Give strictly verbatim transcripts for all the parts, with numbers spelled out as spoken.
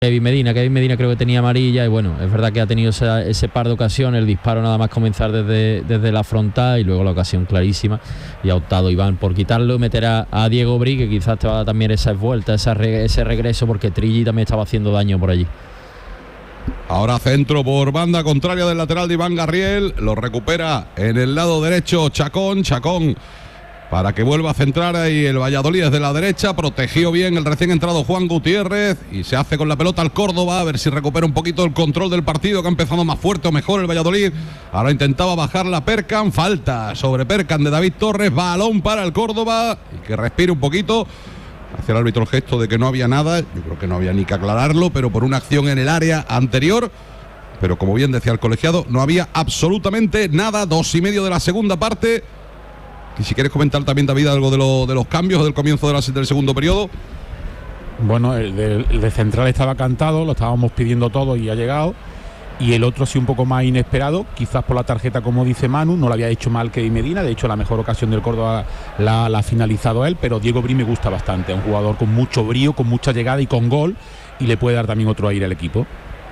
Kevin Medina, Kevin Medina creo que tenía amarilla y bueno, es verdad que ha tenido esa, ese par de ocasiones, el disparo nada más comenzar desde, desde la frontal y luego la ocasión clarísima y ha optado Iván por quitarlo y meter a, a Diego Bri, que quizás te va a dar también esa vuelta, esa re, ese regreso porque Trilli también estaba haciendo daño por allí. Ahora centro por banda contraria del lateral de Iván Garriel, lo recupera en el lado derecho Chacón, Chacón para que vuelva a centrar ahí el Valladolid desde la derecha, protegió bien el recién entrado Juan Gutiérrez y se hace con la pelota al Córdoba, a ver si recupera un poquito el control del partido, que ha empezado más fuerte o mejor el Valladolid. Ahora intentaba bajar la Percan, falta sobre Percan de David Torres, balón para el Córdoba y que respire un poquito. Hacia el árbitro el gesto de que no había nada, yo creo que no había ni que aclararlo, pero por una acción en el área anterior, pero como bien decía el colegiado, no había absolutamente nada. Dos y medio de la segunda parte. Y si quieres comentar también, David, algo de, lo, de los cambios del comienzo de la, del segundo periodo. Bueno, el de, el de central estaba cantado, lo estábamos pidiendo todo y ha llegado. Y el otro sí un poco más inesperado, quizás por la tarjeta, como dice Manu, no lo había hecho mal Kevin Medina, de hecho la mejor ocasión del Córdoba la, la ha finalizado él, pero Diego Bri me gusta bastante, un jugador con mucho brío, con mucha llegada y con gol, y le puede dar también otro aire al equipo.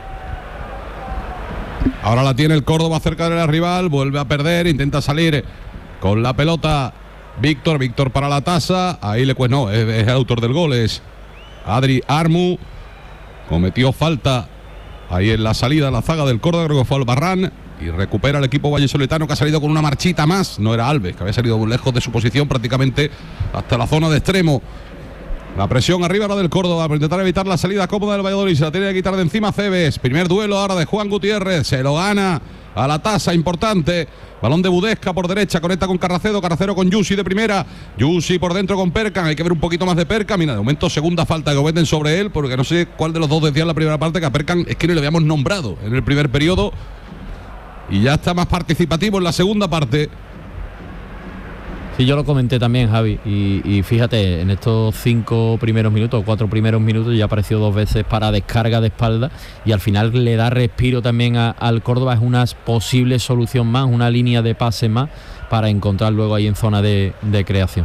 Ahora la tiene el Córdoba cerca de la rival, vuelve a perder, intenta salir con la pelota Víctor, Víctor para la tasa, ahí le pues no, es, es el autor del gol, es Adri Armu, cometió falta ahí en la salida, la zaga del Córdoba, creo que fue Albarrán, y recupera el equipo vallisoletano, que ha salido con una marchita más, no era Alves, que había salido muy lejos de su posición, prácticamente hasta la zona de extremo. La presión arriba ahora del Córdoba para intentar evitar la salida cómoda del Valladolid, se la tiene que quitar de encima Cebes. Primer duelo ahora de Juan Gutiérrez, se lo gana a la tasa, importante. Balón de Budesca por derecha, conecta con Carracedo, Carracero con Yusi de primera, Yusi por dentro con Percan, hay que ver un poquito más de Percan. Mira, de momento segunda falta que cometen sobre él, porque no sé cuál de los dos decía en la primera parte que a Percan es que no le habíamos nombrado en el primer periodo y ya está más participativo en la segunda parte. Sí, yo lo comenté también, Javi, y, y fíjate, en estos cinco primeros minutos, cuatro primeros minutos, ya apareció dos veces para descarga de espalda y al final le da respiro también a, al Córdoba, es una posible solución más, una línea de pase más para encontrar luego ahí en zona de, de creación.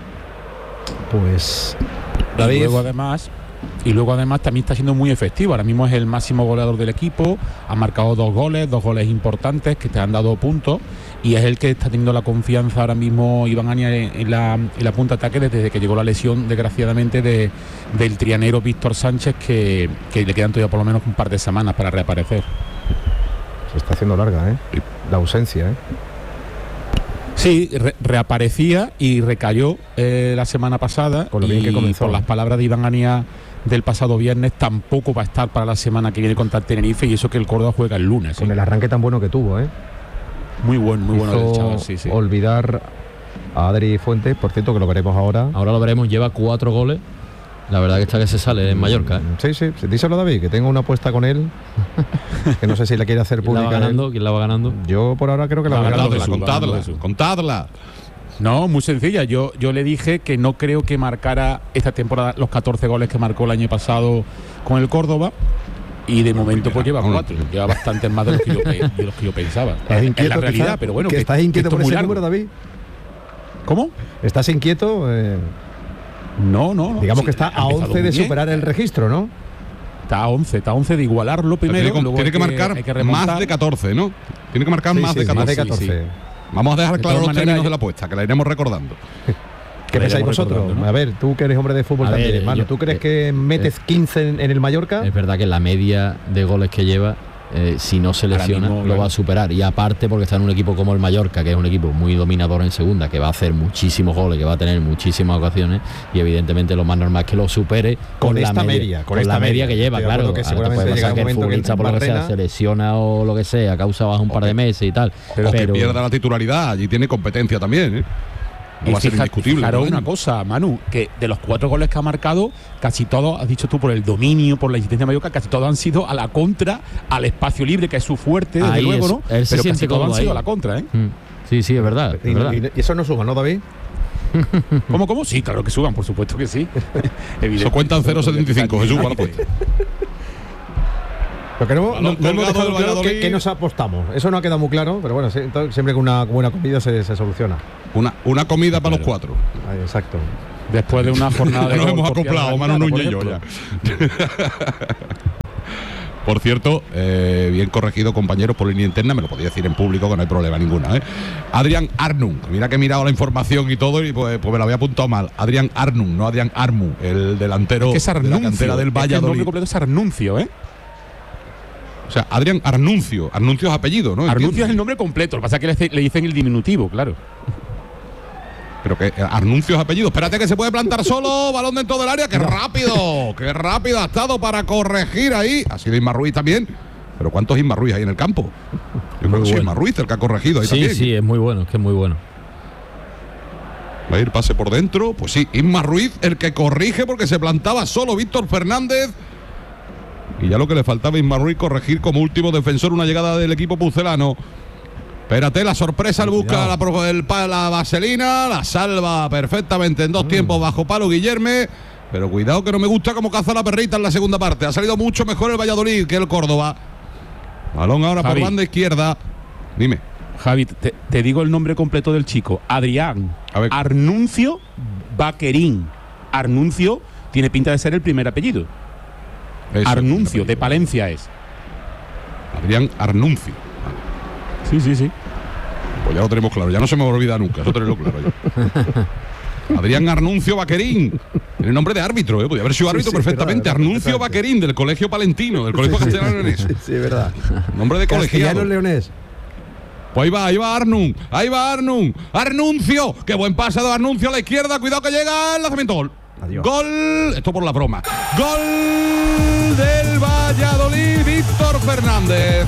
Pues David. Y luego además... Y luego además también está siendo muy efectivo. Ahora mismo es el máximo goleador del equipo. Ha marcado dos goles, dos goles importantes que te han dado puntos. Y es el que está teniendo la confianza ahora mismo Iván Ania en la, en la punta de ataque desde que llegó la lesión, desgraciadamente, de, del trianero Víctor Sánchez, que, que le quedan todavía por lo menos un par de semanas para reaparecer. Se está haciendo larga, ¿eh? La ausencia, ¿eh? Sí, re reaparecía y recayó eh, la semana pasada. Con lo bien y que comenzó. Por las palabras de Iván Ania del pasado viernes, tampoco va a estar para la semana que viene contra el Tenerife, y eso que el Córdoba juega el lunes. Con ¿sí? el arranque tan bueno que tuvo, ¿eh? Muy bueno, muy bueno el chaval, sí, sí. Olvidar a Adri Fuentes, por cierto, que lo veremos ahora. Ahora lo veremos, lleva cuatro goles. La verdad que está que se sale en Mallorca, ¿eh? Sí, sí, díselo, David, que tengo una apuesta con él, que no sé si la quiere hacer pública. ¿Quién la va ganando? ¿Quién la va ganando? Yo por ahora creo que la va ganando. Contadla, contadla. No, muy sencilla. Yo, yo le dije que no creo que marcara esta temporada los catorce goles que marcó el año pasado con el Córdoba. Y de momento pues lleva cuatro, lleva bastantes más de los que yo, de los que yo pensaba. ¿Estás inquieto, en la realidad, quizá, pero bueno, que, que estás inquieto que por ese largo. número, David? ¿Cómo? ¿Estás inquieto? Eh, no, no, no. Digamos sí, que está a once de superar el registro, ¿no? Está a once, está a once de igualarlo primero. Tiene, tiene que, que marcar que más de catorce, ¿no? Tiene que marcar sí, más, sí, de catorce. Más de catorce. Sí, sí. Vamos a dejar claro los términos yo... de la apuesta, que la iremos recordando. ¿Qué pensáis vosotros? ¿No? A ver, tú que eres hombre de fútbol a también, ver, hermano. ¿Tú crees eh, que metes eh, quince en, en el Mallorca? Es verdad que la media de goles que lleva, eh, si no se lesiona, mismo, lo claro. va a superar. Y aparte porque está en un equipo como el Mallorca, que es un equipo muy dominador en segunda, que va a hacer muchísimos goles, que va a tener muchísimas ocasiones, y evidentemente lo más normal es que lo supere con, con la esta media, media. Con, con esta media, media que lleva, claro. Que seguramente puede pasar que el futbolista por lo que sea se lesiona o lo que sea, causa baja un par de meses y tal. Pero, pero que pierda la titularidad, allí tiene competencia también, ¿eh? No y va a ser indiscutible. Claro, una cosa, Manu, que de los cuatro goles que ha marcado, casi todos, has dicho tú, por el dominio, por la existencia de Mallorca, casi todos han sido a la contra, al espacio libre, que es su fuerte, desde ahí luego, es, ¿no? Él se Pero siente casi todos han sido ahí. a la contra, ¿eh? Mm. Sí, sí, es verdad. Y, es verdad. Y, y eso no suma, ¿no, David? ¿Cómo, cómo? Sí, claro que suban, por supuesto que sí. Eso cuentan cero coma setenta y cinco, Jesús, bueno, pues. Lo que no, no, no hemos dejado claro que, que nos apostamos. Eso no ha quedado muy claro, pero bueno, siempre con una buena comida se, se soluciona. Una, una comida para los cuatro. Ay, exacto. Después de una jornada de nos hemos acoplado, Manu Núñez y yo ya. Por cierto, eh, bien corregido, compañeros, por línea interna, me lo podía decir en público, que no hay problema ninguna, ¿eh? Adrián Arnum, mira que he mirado la información y todo y pues, pues me lo había apuntado mal. Adrián Arnum, no Adrián Armu, el delantero es que es de la cantera del Valladolid. Es que el nombre completo es Arnuncio, ¿eh? O sea, Adrián Arnuncio, Arnuncio es apellido, ¿no? Arnuncio Entiendo. Es el nombre completo, lo que pasa es que le, le dicen el diminutivo, claro. Pero que Arnuncio es apellido. Espérate que se puede plantar solo. Balón dentro del área. ¡Qué rápido! ¡Qué rápido ha estado para corregir ahí! Ha sido Isma Ruiz también. Pero ¿cuántos Isma Ruiz hay en el campo? Yo creo que sí, Isma Ruiz el que ha corregido ahí sí, también. Sí, sí, es muy bueno, es que es muy bueno. Va a ir pase por dentro. Pues sí, Isma Ruiz el que corrige porque se plantaba solo Víctor Fernández. Y ya lo que le faltaba a Isma Ruiz corregir como último defensor una llegada del equipo pucelano. Espérate, la sorpresa, el busca la, el, la vaselina, la salva perfectamente en dos mm. tiempos bajo palo Guillerme, pero cuidado que no me gusta cómo caza la perrita en la segunda parte. Ha salido mucho mejor el Valladolid que el Córdoba. Balón ahora Javi. Por banda izquierda. Dime. Javi, te, te digo el nombre completo del chico. Adrián Arnuncio Vaquerín. Arnuncio tiene pinta de ser el primer apellido. Eso, Arnuncio, de Palencia es. Adrián Arnuncio. Sí, sí, sí. Pues ya lo tenemos claro, ya no se me va a olvidar nunca, eso tenerlo claro ya. Adrián Arnuncio Vaquerín, tiene nombre de árbitro, ¿eh? Podría haber sido árbitro sí, sí, perfectamente. Verdad, Arnuncio Vaquerín, del Colegio Palentino, del Colegio sí, Castellano Leonés. Sí, sí, verdad. Nombre de colegiado. Castellano Leonés. Pues ahí va, ahí va Arnun, ahí va Arnun, Arnuncio, qué buen pasado de Arnuncio a la izquierda, cuidado que llega el lanzamiento, gol. Adiós. Gol, esto por la broma. Gol del Valladolid, Víctor Fernández.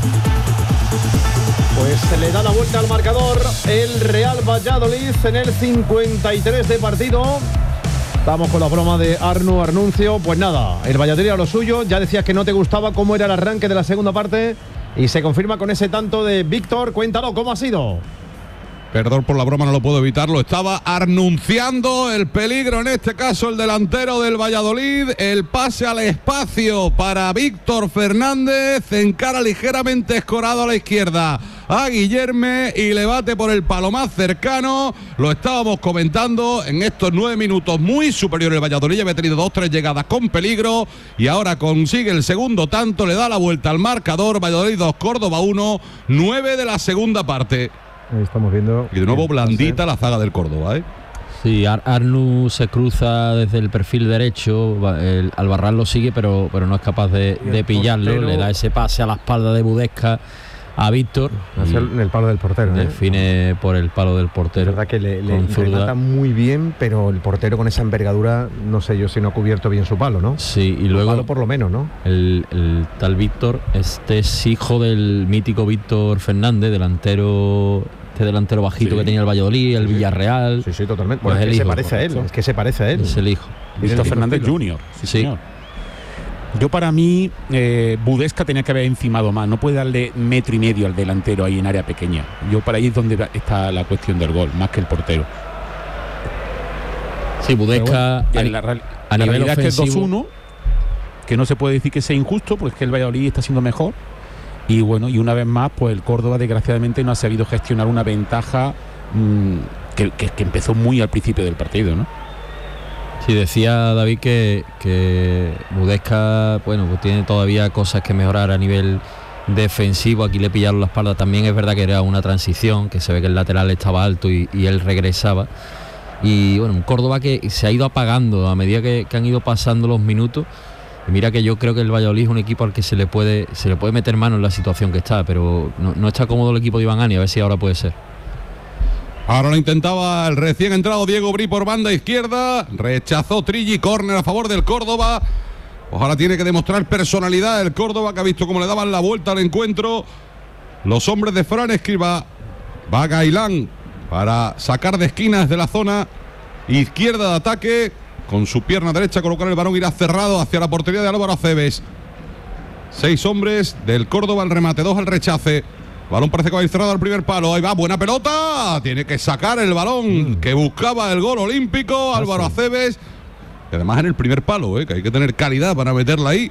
Pues se le da la vuelta al marcador el Real Valladolid en el cincuenta y tres de partido. Vamos con la broma de Arnu Arnuncio. Pues nada, el Valladolid a lo suyo. Ya decías que no te gustaba cómo era el arranque de la segunda parte y se confirma con ese tanto de Víctor. Cuéntalo, ¿cómo ha sido? Perdón por la broma, no lo puedo evitarlo. Estaba anunciando el peligro, en este caso el delantero del Valladolid. El pase al espacio para Víctor Fernández. Encara ligeramente escorado a la izquierda a Guillerme y le bate por el palo más cercano. Lo estábamos comentando en estos nueve minutos. Muy superior el Valladolid. Había tenido dos, tres llegadas con peligro y ahora consigue el segundo tanto. Le da la vuelta al marcador. Valladolid dos, Córdoba uno. nueve de la segunda parte. Ahí estamos viendo. Y de nuevo blandita la zaga del Córdoba, ¿eh? Sí, Ar Arnu se cruza desde el perfil derecho, el Albarrán lo sigue, pero, pero no es capaz de, de pillarlo. Portero le da ese pase a la espalda de Budesca a Víctor. Hacia el, el palo del portero. Define ¿eh? por el palo del portero. Es verdad que le, le remata muy bien, pero el portero con esa envergadura, no sé yo si no ha cubierto bien su palo, ¿no? Sí, y luego. Su palo por lo menos, ¿no? El, el tal Víctor, este es hijo del mítico Víctor Fernández, delantero. Este delantero bajito sí. que tenía el Valladolid, el sí. Villarreal. Sí, sí, totalmente. Pues es que hijo, se parece a él, es que se parece a él. Es el hijo. Víctor Fernández junior Sí, sí. Señor. Yo para mí, eh, Budesca tenía que haber encimado más. No puede darle metro y medio al delantero ahí en área pequeña. Yo para ahí es donde está la cuestión del gol, más que el portero. Sí, Budesca bueno, a, la, a, a la nivel realidad ofensivo. Es que es dos uno, que no se puede decir que sea injusto, porque es que el Valladolid está siendo mejor. Y bueno, y una vez más, pues el Córdoba desgraciadamente no ha sabido gestionar una ventaja mmm, que, que, que empezó muy al principio del partido, ¿no? Sí, decía David que, que Budesca, bueno, pues tiene todavía cosas que mejorar a nivel defensivo. Aquí le pillaron la espalda. También es verdad que era una transición, que se ve que el lateral estaba alto y, y él regresaba. Y bueno, un Córdoba que se ha ido apagando a medida que, que han ido pasando los minutos. Y mira que yo creo que el Valladolid es un equipo al que se le puede se le puede meter mano en la situación que está, pero no, no está cómodo el equipo de Iván Ani, a ver si ahora puede ser. Ahora lo intentaba el recién entrado Diego Bri por banda izquierda, rechazó Trilli, córner a favor del Córdoba. Pues ahora tiene que demostrar personalidad el Córdoba, que ha visto cómo le daban la vuelta al encuentro los hombres de Fran Escribá. Va Gailán para sacar de esquinas de la zona izquierda de ataque. Con su pierna derecha colocar el balón, irá cerrado hacia la portería de Álvaro Aceves. Seis hombres del Córdoba al remate, dos al rechace. Balón parece que va a ir cerrado al primer palo. Ahí va, buena pelota. Tiene que sacar el balón mm. que buscaba el gol olímpico Álvaro Aceves. Y además en el primer palo, ¿eh? Que hay que tener calidad para meterla ahí.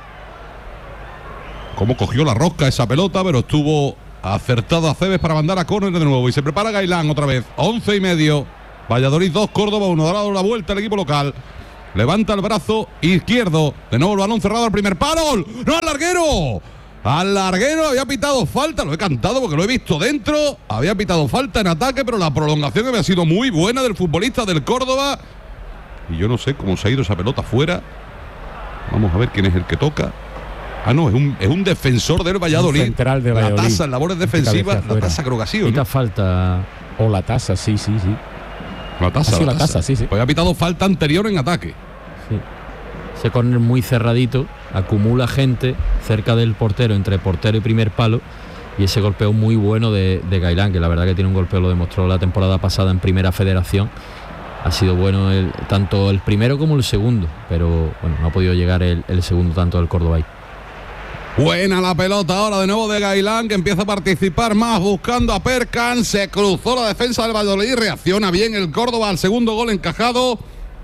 Cómo cogió la rosca esa pelota, pero estuvo acertado Aceves para mandar a córner de nuevo. Y se prepara Gailán otra vez. Once y medio. Valladolid dos, Córdoba uno. Da la vuelta el equipo local. levanta el brazo izquierdo. De nuevo el balón cerrado al primer palo. ¡No, al larguero! Al larguero había pitado falta, lo he cantado porque lo he visto dentro. Había pitado falta en ataque, pero la prolongación había sido muy buena del futbolista del Córdoba. Y yo no sé cómo se ha ido esa pelota fuera. Vamos a ver quién es el que toca. Ah, no, es un, es un defensor del Valladolid. Un central de Valladolid. La tasa en labores defensivas, la tasa creo que ha sido, Pita ¿no? falta. O la tasa, sí, sí, sí. La tasa, Ha sido la la tasa. tasa, sí, sí. Pues había pitado falta anterior en ataque. Sí. Ese córner muy cerradito, acumula gente cerca del portero, entre portero y primer palo, y ese golpeo muy bueno de, de Gailán, que la verdad que tiene un golpeo, lo demostró la temporada pasada en Primera Federación. Ha sido bueno el, tanto el primero como el segundo, pero bueno, no ha podido llegar el, el segundo tanto del Córdoba ahí. Buena la pelota ahora de nuevo de Gailán, que empieza a participar más buscando a Perkan. Se cruzó la defensa del Valladolid, reacciona bien el Córdoba al segundo gol encajado.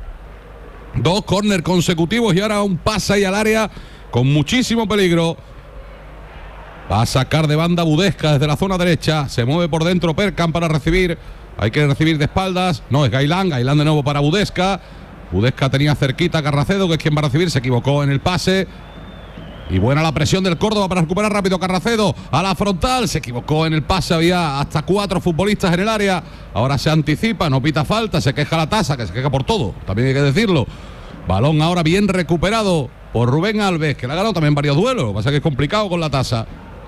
Dos córner consecutivos y ahora un pase ahí al área con muchísimo peligro. Va a sacar de banda Budesca desde la zona derecha. Se mueve por dentro Perkan para recibir. Hay que recibir de espaldas. No, es Gailán. Gailán de nuevo para Budesca. Budesca tenía cerquita a Carracedo, que es quien va a recibir. Se equivocó en el pase. Y buena la presión del Córdoba para recuperar rápido Carracedo a la frontal. Se equivocó en el pase, había hasta cuatro futbolistas en el área. Ahora se anticipa, no pita falta, se queja la tasa, que se queja por todo, también hay que decirlo. Balón ahora bien recuperado por Rubén Alves, que le ha ganado también varios duelos. Lo que pasa es que es complicado con la tasa.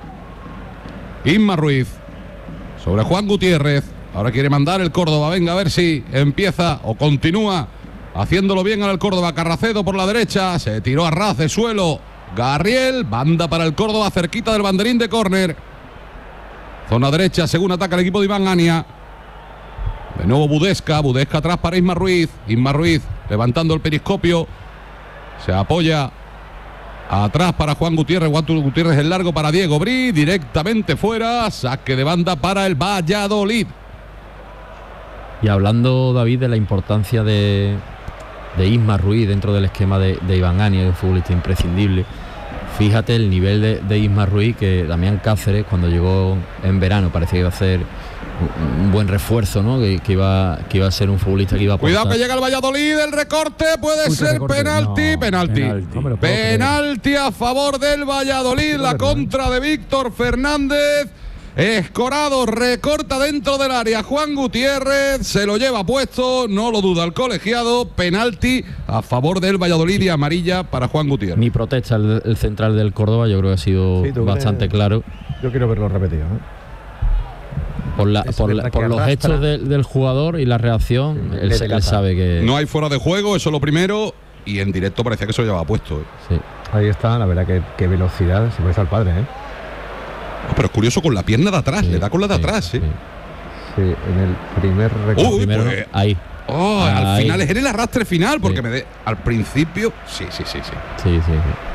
Isma Ruiz sobre Juan Gutiérrez. Ahora quiere mandar el Córdoba. Venga, a ver si empieza o continúa haciéndolo bien al Córdoba. Carracedo por la derecha, se tiró a ras de suelo Garriel, banda para el Córdoba cerquita del banderín de córner. Zona derecha, según ataca el equipo de Iván Ania. De nuevo Budesca, Budesca atrás para Isma Ruiz. Isma Ruiz levantando el periscopio. Se apoya atrás para Juan Gutiérrez. Juan Gutiérrez el largo para Diego Bri. Directamente fuera. Saque de banda para el Valladolid. Y hablando, David, de la importancia de, de Isma Ruiz dentro del esquema de, de Iván Ania, que es un futbolista imprescindible. Fíjate el nivel de, de Isma Ruiz, que Damián Cáceres, cuando llegó en verano, parecía que iba a ser un, un buen refuerzo, ¿no? Que, que, iba, que iba a ser un futbolista que iba a aportar. Cuidado que llega el Valladolid, el recorte puede Uy, ser recorte. penalti, No, penalti. penalti. No me lo puedo penalti a favor del Valladolid, la contra de Víctor Fernández. Escorado recorta dentro del área Juan Gutiérrez, se lo lleva puesto, no lo duda el colegiado. Penalti a favor del Valladolid y amarilla para Juan Gutiérrez. Mi protesta, el, el central del Córdoba, yo creo que ha sido Sí, ¿tú bastante crees? claro. Yo quiero verlo repetido, ¿eh? Por, la, Es por, la- verdad por que los arrastra. gestos de- del jugador y la reacción, Sí, él, le se- él decata. sabe que... No hay fuera de juego, eso es lo primero. Y en directo parecía que se lo llevaba puesto. ¿eh? Sí. Ahí está, la verdad que qué velocidad, se parece al padre, ¿eh? Pero es curioso con la pierna de atrás, Sí, le da con la de sí, atrás. sí. ¿eh? Sí, en el primer recorte. Uy, Primero, pues, ahí. Oh, al Ahí. final es en el arrastre final, porque Sí. me de, al principio. Sí, sí, sí, sí. Sí, sí, sí.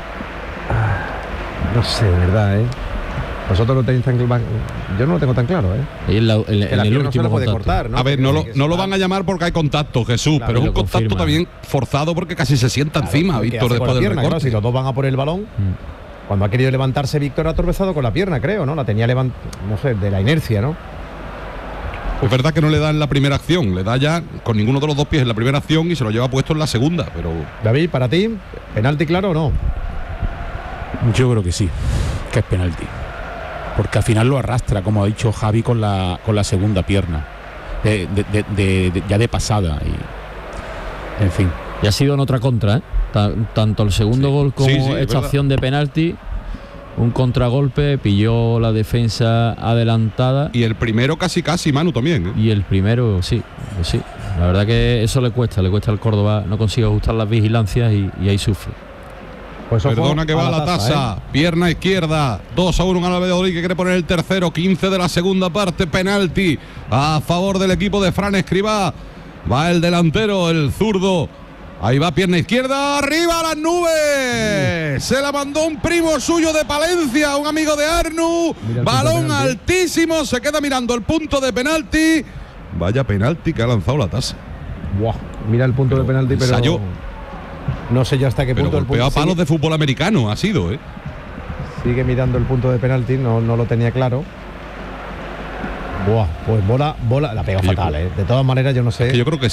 No sé, de verdad, ¿eh? Vosotros lo tenéis tan claro. Yo no lo tengo tan claro, ¿eh? Ahí en, la- en- en Que la el pierna no se último la puede contacto. cortar, ¿no? A ver, Porque no sí lo, que no se lo va- van a llamar porque hay contacto, Jesús, Claro, pero es y un lo contacto confirma. también forzado porque casi se sienta encima, ¿Qué Víctor, hace con después la del pierna? Claro, recorte. si los dos van a por el balón. Mm. Cuando ha querido levantarse Víctor ha tropezado con la pierna, creo, ¿no? La tenía levantada, no sé, de la inercia, ¿no? Es verdad que no le da en la primera acción, le da ya con ninguno de los dos pies en la primera acción y se lo lleva puesto en la segunda, pero David, para ti, ¿penalti claro o no? Yo creo que sí, que es penalti. Porque al final lo arrastra, como ha dicho Javi, con la, con la segunda pierna. De, de- de- de- de- ya de pasada. Y, en fin. Y ha sido en otra contra, ¿eh? Ta- tanto el segundo Sí. gol como Sí, sí, es esta verdad. acción de penalti, un contragolpe, pilló la defensa adelantada y el primero casi casi Manu también, ¿eh? y el primero sí, pues sí. La verdad que eso le cuesta, le cuesta al Córdoba, no consigue ajustar las vigilancias y, y ahí sufre. Pues ojo Perdona que a va a la tasa, ¿eh? pierna izquierda, dos a uno gana el Valladolid, que quiere poner el tercero, quince de la segunda parte, penalti a favor del equipo de Fran Escribá. Va el delantero, el zurdo. Ahí va pierna izquierda, arriba a las nubes. Se la mandó un primo suyo de Palencia, un amigo de Arnu. Mira el Balón punto de penalti. altísimo, se queda mirando el punto de penalti. Vaya penalti que ha lanzado la tasa. Buah, mira el punto Pero de penalti, pero ensayó. no sé ya hasta qué Pero punto el golpeó a punto palos sigue, de fútbol americano, ha sido, ¿eh? sigue mirando el punto de penalti, no, no lo tenía claro. Buah, pues bola, bola, la pega Que yo fatal, creo- ¿eh? De todas maneras, yo no sé. Que yo creo que es,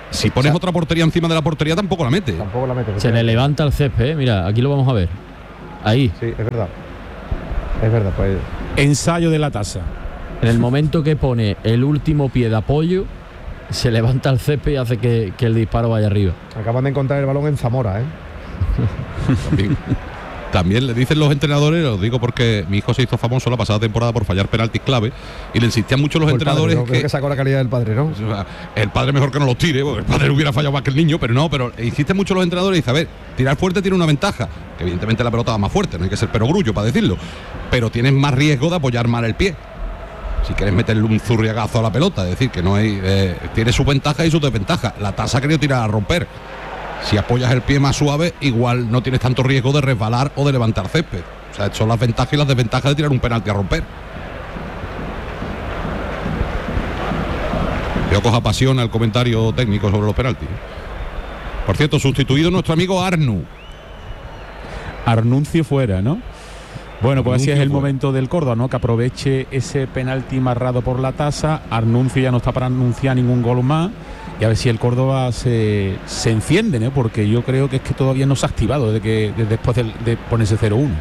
si pones otra portería encima de la portería tampoco la mete. Tampoco la mete. Se le levanta el césped, ¿eh? Mira, aquí lo vamos a ver. Ahí. Sí, es verdad. Es verdad, pues. Ensayo de la tasa. En el momento que pone el último pie de apoyo, se levanta el césped y hace que, que el disparo vaya arriba. Acaban de encontrar el balón en Zamora, ¿eh? También, también le dicen los entrenadores, lo digo porque mi hijo se hizo famoso la pasada temporada por fallar penaltis clave y le insistían mucho los O el entrenadores padre, ¿no? Creo que sacó la calidad del padre, ¿no? el padre mejor que no los tire, porque el padre hubiera fallado más que el niño, pero no, pero insisten mucho los entrenadores y dicen, a ver, tirar fuerte tiene una ventaja, que evidentemente la pelota va más fuerte, no hay que ser perogrullo para decirlo, pero tienes más riesgo de apoyar mal el pie. Si quieres meterle un zurriagazo a la pelota, es decir, que no hay, eh, tiene su ventaja y su desventaja. La tasa ha querido tirar a romper. Si apoyas el pie más suave, igual no tienes tanto riesgo de resbalar o de levantar césped. O sea, son las ventajas y las desventajas de tirar un penalti a romper. Yo coja pasión al comentario técnico sobre los penaltis. Por cierto, sustituido nuestro amigo Arnu. Arnuncio fuera, ¿no? Bueno, pues Arnuncio así es el fuera. momento del Córdoba, ¿no? Que aproveche ese penalti marrado por la tasa. Arnuncio ya no está para anunciar ningún gol más. Y a ver si el Córdoba se, se enciende, ¿no? Porque yo creo que es que todavía no se ha activado desde que desde después de, de ponerse cero uno.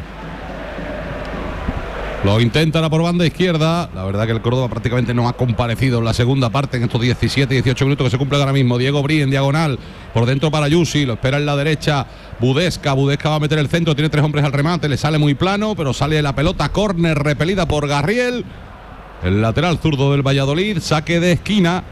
Lo intentan a por banda izquierda. La verdad que el Córdoba prácticamente no ha comparecido en la segunda parte en estos diecisiete, dieciocho minutos que se cumplen ahora mismo. Diego Brí en diagonal, por dentro para Yusi, lo espera en la derecha Budesca. Budesca va a meter el centro, tiene tres hombres al remate, le sale muy plano, pero sale la pelota, córner repelida por Garriel. El lateral zurdo del Valladolid, saque de esquina.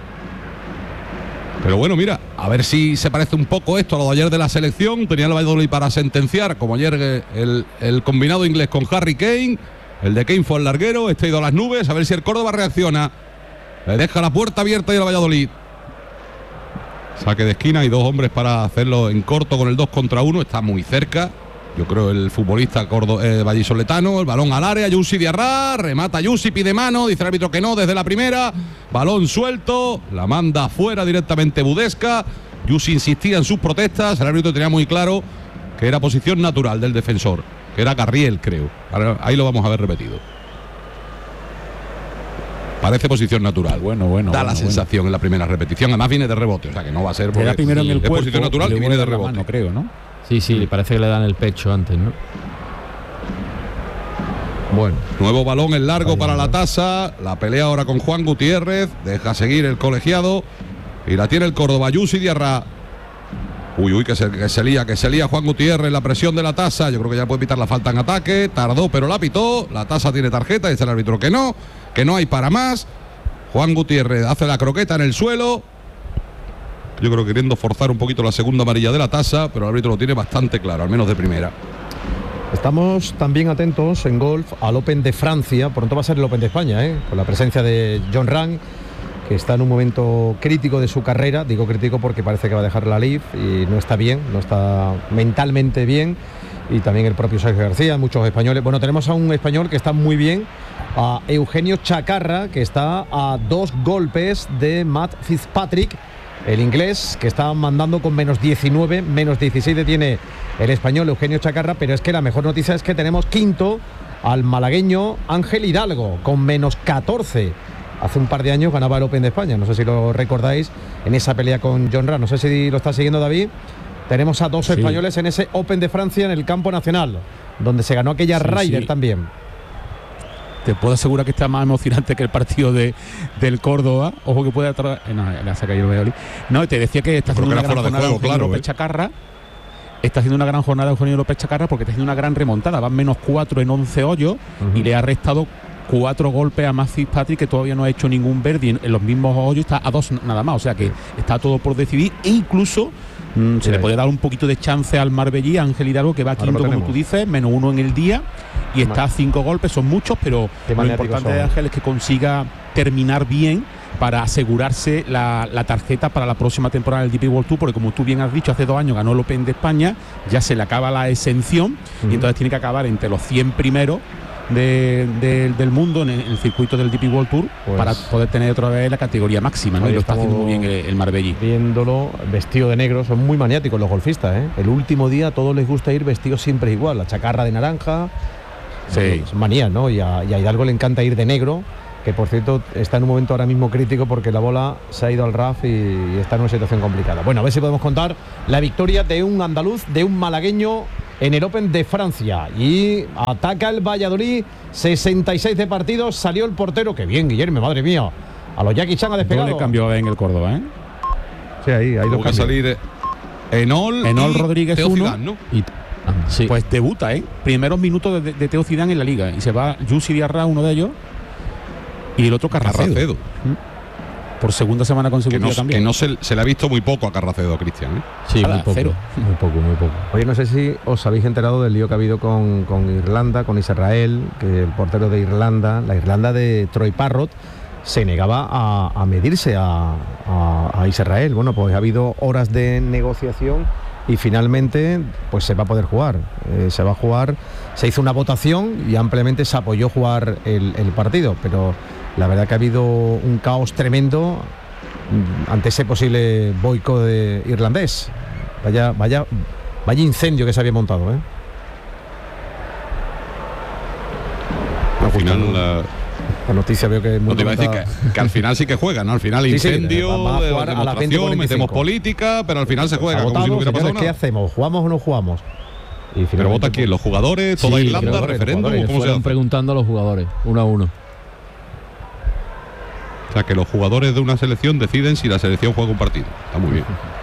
Pero bueno, mira, a ver si se parece un poco esto a lo de ayer de la selección. Tenía el Valladolid para sentenciar, como ayer eh, el, el combinado inglés con Harry Kane. El de Kane fue al larguero, este ha ido a las nubes. A ver si el Córdoba reacciona. Le deja la puerta abierta y el Valladolid. Saque de esquina y dos hombres para hacerlo en corto con el dos contra uno. Está muy cerca. Yo creo el futbolista Cordo, eh, vallisoletano, el balón al área, Yusi Diarra, remata Yusi, pide mano, dice el árbitro que no desde la primera, balón suelto, la manda fuera directamente Budesca. Yusi insistía en sus protestas, el árbitro tenía muy claro que era posición natural del defensor, que era Garriel, creo. Ahora, ahí lo vamos a ver repetido. Parece posición natural. Bueno, bueno. Da bueno, la sensación bueno. en la primera repetición, además viene de rebote, o sea que no va a ser Era primero en el es cuerpo, posición natural y luego viene de en la rebote. mano, creo, ¿no? Sí, sí, parece que le dan el pecho antes, ¿no? Bueno. Nuevo balón en largo para la tasa. La pelea ahora con Juan Gutiérrez. Deja seguir el colegiado. Y la tiene el Córdoba. Yusi Diarra. Uy, uy, que se, que se lía, que se lía Juan Gutiérrez. La presión de la tasa. Yo creo que ya puede evitar la falta en ataque. Tardó, pero la pitó. La tasa tiene tarjeta. Dice el árbitro que no. Que no hay para más. Juan Gutiérrez hace la croqueta en el suelo. Yo creo que queriendo forzar un poquito la segunda amarilla de la tasa. Pero el árbitro lo tiene bastante claro, al menos de primera. Estamos también atentos en golf al Open de Francia. Pronto va a ser el Open de España, ¿eh? Con la presencia de Jon Rahm, que está en un momento crítico de su carrera. Digo crítico porque parece que va a dejar la L I V y no está bien, no está mentalmente bien. Y también el propio Sergio García, muchos españoles. Bueno, tenemos a un español que está muy bien, a Eugenio Chacarra, que está a dos golpes de Matt Fitzpatrick, el inglés, que está mandando con menos diecinueve, menos dieciséis tiene el español Eugenio Chacarra, pero es que la mejor noticia es que tenemos quinto al malagueño Ángel Hidalgo, con menos catorce. Hace un par de años ganaba el Open de España, no sé si lo recordáis, en esa pelea con Jon Rahm, no sé si lo está siguiendo David. Tenemos a dos sí. españoles en ese Open de Francia en el campo nacional, donde se ganó aquella sí, Ryder sí. también. Te puedo asegurar que está más emocionante que el partido de, del Córdoba. Ojo que puede atrás. No, la saca yo el No, te decía que está haciendo una gran jornada Eugenio claro, López eh. Chacarra. Está haciendo una gran jornada Eugenio López Chacarra porque está haciendo una gran remontada. Van menos cuatro en once hoyos uh-huh. y le ha restado cuatro golpes a Matt Fitzpatrick, que todavía no ha hecho ningún birdie en, en los mismos hoyos. Está a dos nada más. O sea que está todo por decidir. E incluso mmm, se le puede dar un poquito de chance al Marbellí, Ángel Hidalgo, que va a quinto, como tú dices, menos uno en el día. Y está a cinco golpes, son muchos, pero lo importante de Ángel es que consiga terminar bien para asegurarse la, la tarjeta para la próxima temporada del D P World Tour, porque como tú bien has dicho, hace dos años ganó el Open de España, ya se le acaba la exención uh-huh. y entonces tiene que acabar entre los cien primeros de, de, del mundo en el, en el circuito del D P World Tour pues, para poder tener otra vez la categoría máxima, ¿no? Y lo está haciendo muy bien el, el Marbellí. Viéndolo vestido de negro, son muy maniáticos los golfistas, ¿eh? El último día a todos les gusta ir vestidos siempre igual, la chacarra de naranja. Sí. Es manía, ¿no? Y a, y a Hidalgo le encanta ir de negro, que por cierto está en un momento ahora mismo crítico porque la bola se ha ido al R A F y, y está en una situación complicada. Bueno, a ver si podemos contar la victoria de un andaluz, de un malagueño en el Open de Francia. Y ataca el Valladolid, sesenta y seis de partidos, salió el portero, que bien, Guillermo, madre mía, a los Jackie Chan ha despegado. Le cambió en el Córdoba, ¿eh? Sí, ahí, ahí Tuvo que salir Enol, Enol y Rodríguez Teo uno. Zidane, ¿no? Y, ah, sí. Pues debuta, ¿eh? Primeros minutos de, de Teo Zidane en la liga. Y se va Yusi Diarra, uno de ellos. Y el otro Carracedo. Carracedo. Por segunda semana Que consecutiva no, también. que no se, se le ha visto muy poco a Carracedo, Cristian, ¿eh? Sí, Nada, muy poco, cero. muy poco, muy poco. Oye, no sé si os habéis enterado del lío que ha habido con, con Irlanda, con Israel, que el portero de Irlanda, la Irlanda de Troy Parrott, se negaba a, a medirse a, a, a Israel. Bueno, pues ha habido horas de negociación y finalmente pues se va a poder jugar. Eh, se va a jugar, se hizo una votación y ampliamente se apoyó jugar el, el partido, pero la verdad que ha habido un caos tremendo ante ese posible boicot de irlandés. Vaya, vaya, vaya incendio que se había montado, ¿eh? Al final, la, La noticia veo que es muy no te iba a decir comentada. que, que al final sí que juega, ¿no? Al final Sí, sí, incendio, va- va a de jugar a las veinte demostración, cuarenta y cinco. metemos política, pero al final se juega, como si Agotado, no hubiera pasado señores, ¿qué nada. hacemos? ¿Jugamos o no jugamos? Y Pero finalmente, vota quién, pues, los jugadores, toda Sí, Irlanda, jugadores, referéndum, jugadores. ¿cómo se Fueron hace? preguntando a los jugadores, uno a uno. O sea, que los jugadores de una selección deciden si la selección juega un partido. Está muy bien.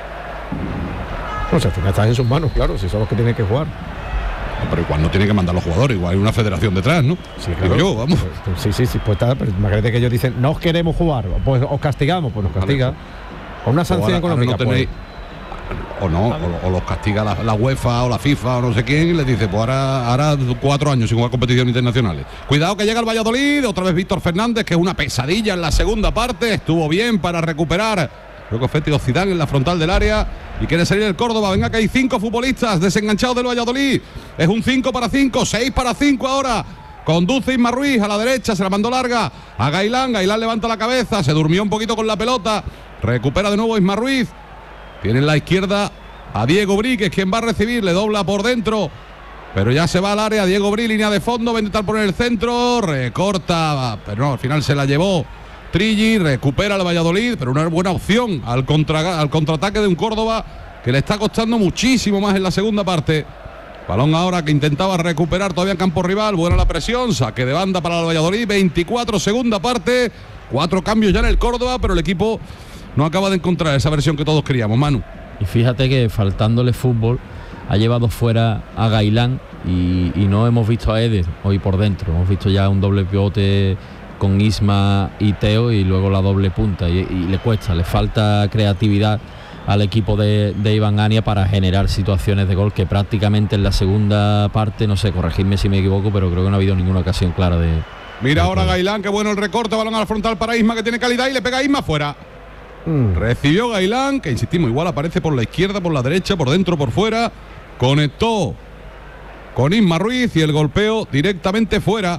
no sé, al final estás en sus manos, claro, si son los que tienen que jugar. No, pero igual no tiene que mandar los jugadores, igual hay una federación detrás, ¿no? Sí, Digo yo, vamos. Pues, pues, sí, sí, sí, pues está, pero imagínate que ellos dicen, no os queremos jugar, pues os castigamos, pues nos castiga. Con una sanción O ahora- ahora económica, no tenéis- pues. O no, o, o los castiga la, la UEFA o la FIFA o no sé quién y les dice, pues ahora, ahora cuatro años sin jugar competiciones internacionales. Cuidado que llega el Valladolid, otra vez Víctor Fernández, que es una pesadilla en la segunda parte, estuvo bien para recuperar. Creo que fue Teo Zidane en la frontal del área y quiere salir el Córdoba. Venga que hay cinco futbolistas desenganchados del Valladolid. Es un cinco para cinco, seis para cinco ahora. Conduce Isma Ruiz a la derecha, se la mandó larga a Gailán. Gailán levanta la cabeza, se durmió un poquito con la pelota. Recupera de nuevo Isma Ruiz. Tiene en la izquierda a Diego Brí, que es quien va a recibir, le dobla por dentro. Pero ya se va al área, Diego Brí, línea de fondo, va a intentar poner el centro, recorta, pero no, al final se la llevó Trilli, recupera el Valladolid, pero una buena opción al, contra, al contraataque de un Córdoba que le está costando muchísimo más en la segunda parte. Balón ahora que intentaba recuperar todavía en campo rival, buena la presión, saque de banda para el Valladolid, veinticuatro, segunda parte, cuatro cambios ya en el Córdoba, pero el equipo no acaba de encontrar esa versión que todos queríamos, Manu. Y fíjate que faltándole fútbol ha llevado fuera a Gailán y, y no hemos visto a Eder hoy por dentro. Hemos visto ya un doble pivote con Isma y Teo y luego la doble punta y, y le cuesta, le falta creatividad al equipo de, de Iván Ania para generar situaciones de gol que prácticamente en la segunda parte, no sé, corregidme si me equivoco, pero creo que no ha habido ninguna ocasión clara de... Mira de ahora gol. Gailán, qué bueno el recorte, balón al frontal para Isma que tiene calidad y le pega a Isma fuera. Mm. Recibió Gailán, que insistimos, igual aparece por la izquierda, por la derecha, por dentro, por fuera. Conectó con Isma Ruiz y el golpeo directamente fuera.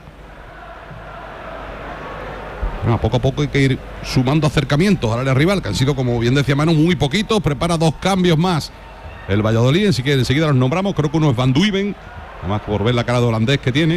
Bueno, poco a poco hay que ir sumando acercamientos al área rival, que han sido, como bien decía Manu, muy poquitos. Prepara dos cambios más el Valladolid, así que enseguida los nombramos. Creo que uno es Van Duiven, además por ver la cara de holandés que tiene.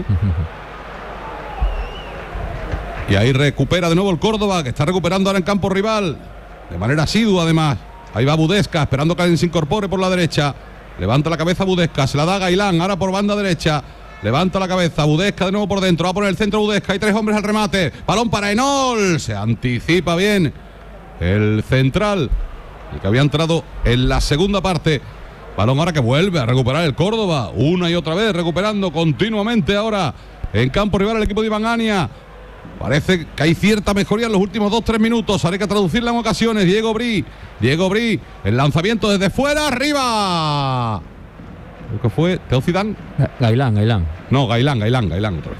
Y ahí recupera de nuevo el Córdoba, que está recuperando ahora en campo rival, de manera asidua además. Ahí va Budesca, esperando que alguien se incorpore por la derecha. Levanta la cabeza Budesca, se la da Gailán, ahora por banda derecha. Levanta la cabeza, Budesca de nuevo por dentro, va a poner el centro Budesca, hay tres hombres al remate. Balón para Enol, se anticipa bien el central, el que había entrado en la segunda parte. Balón ahora que vuelve a recuperar el Córdoba, una y otra vez, recuperando continuamente ahora en campo rival el equipo de Iván Ania. Parece que hay cierta mejoría en los últimos dos tres minutos. Haré que traducirla en ocasiones. Diego Brí. Diego Brí. El lanzamiento desde fuera. ¡Arriba! Creo que fue Teo Zidane. Gailán, Gailán. No, Gailán, Gailán, Gailán otra vez.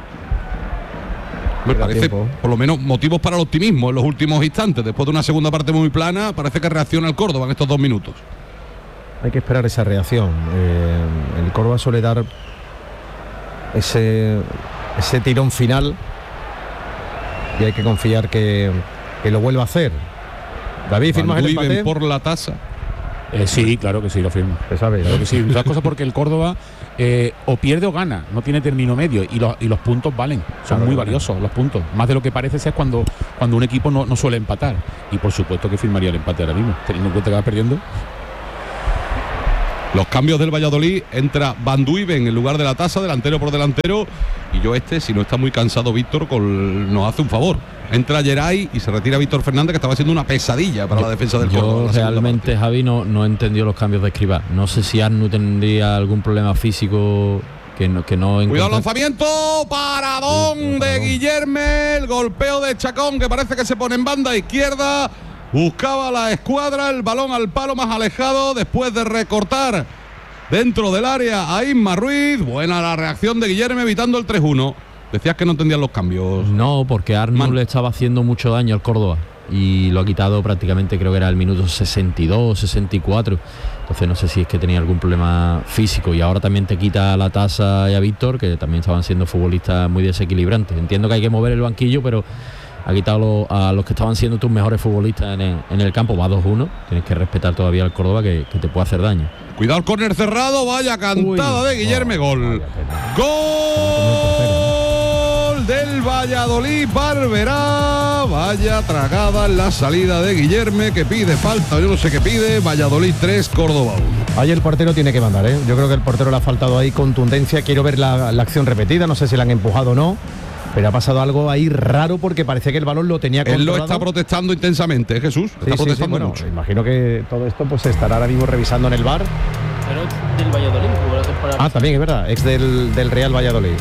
Me Pierda parece, tiempo. por lo menos, motivos para el optimismo en los últimos instantes. Después de una segunda parte muy plana, parece que reacciona el Córdoba en estos dos minutos. Hay que esperar esa reacción. Eh, el Córdoba suele dar ese, ese tirón final y hay que confiar que, que lo vuelva a hacer. David, ¿firmas Van el Duiven empate? por la tasa. Eh, sí, claro que sí, lo firmo. Se sabe, claro que sí. Muchas cosas porque el Córdoba eh, o pierde o gana, no tiene término medio y los, y los puntos valen, son Claro, muy claro. valiosos los puntos. Más de lo que parece ser cuando, cuando un equipo no, no suele empatar. Y por supuesto que firmaría el empate ahora mismo, teniendo en cuenta que va perdiendo. Los cambios del Valladolid, entra Van Duiven en lugar de la Tasa, delantero por delantero, y yo este, si no está muy cansado Víctor, col- nos hace un favor. Entra Geray y se retira Víctor Fernández, que estaba haciendo una pesadilla para la defensa del Córdoba. en Yo la segunda realmente, parte. Javi, no, no entendió los cambios de Escribá. No sé si Arnu tendría algún problema físico que no, que no Cuidado, encontra- lanzamiento, paradón de Guillerme, el golpeo de Chacón, que parece que se pone en banda izquierda. Buscaba la escuadra, el balón al palo más alejado, después de recortar dentro del área a Isma Ruiz. Buena la reacción de Guillerme, evitando el tres uno. Decías que no entendían los cambios. No, porque Arnu Man- le estaba haciendo mucho daño al Córdoba y lo ha quitado prácticamente, creo que era el minuto sesenta y dos, sesenta y cuatro. Entonces no sé si es que tenía algún problema físico, y ahora también te quita a la Tasa y a Víctor, que también estaban siendo futbolistas muy desequilibrantes. Entiendo que hay que mover el banquillo, pero ha quitado lo- a los que estaban siendo tus mejores futbolistas en el, en el campo. Va dos uno, tienes que respetar todavía al Córdoba, que, que te puede hacer daño. Cuidado el córner cerrado, vaya cantada Uy. de Guillerme, gol. Gol del Valladolid, Barberá. Vaya tragada en la salida de Guillerme, que pide falta, yo no sé qué pide. Valladolid tres, Córdoba uno. Ahí el portero tiene que mandar, ¿eh? Yo creo que el portero le ha faltado ahí contundencia. Quiero ver la, la acción repetida, no sé si la han empujado o no, pero ha pasado algo ahí raro porque parece que el balón lo tenía Él controlado. lo está protestando intensamente, ¿eh, Jesús? Sí, Está sí, sí, protestando bueno, mucho. imagino que todo esto pues se estará ahora mismo revisando en el V A R. Pero es del Valladolid, jugó la temporada. Ah, también es verdad, ex del, del Real Valladolid.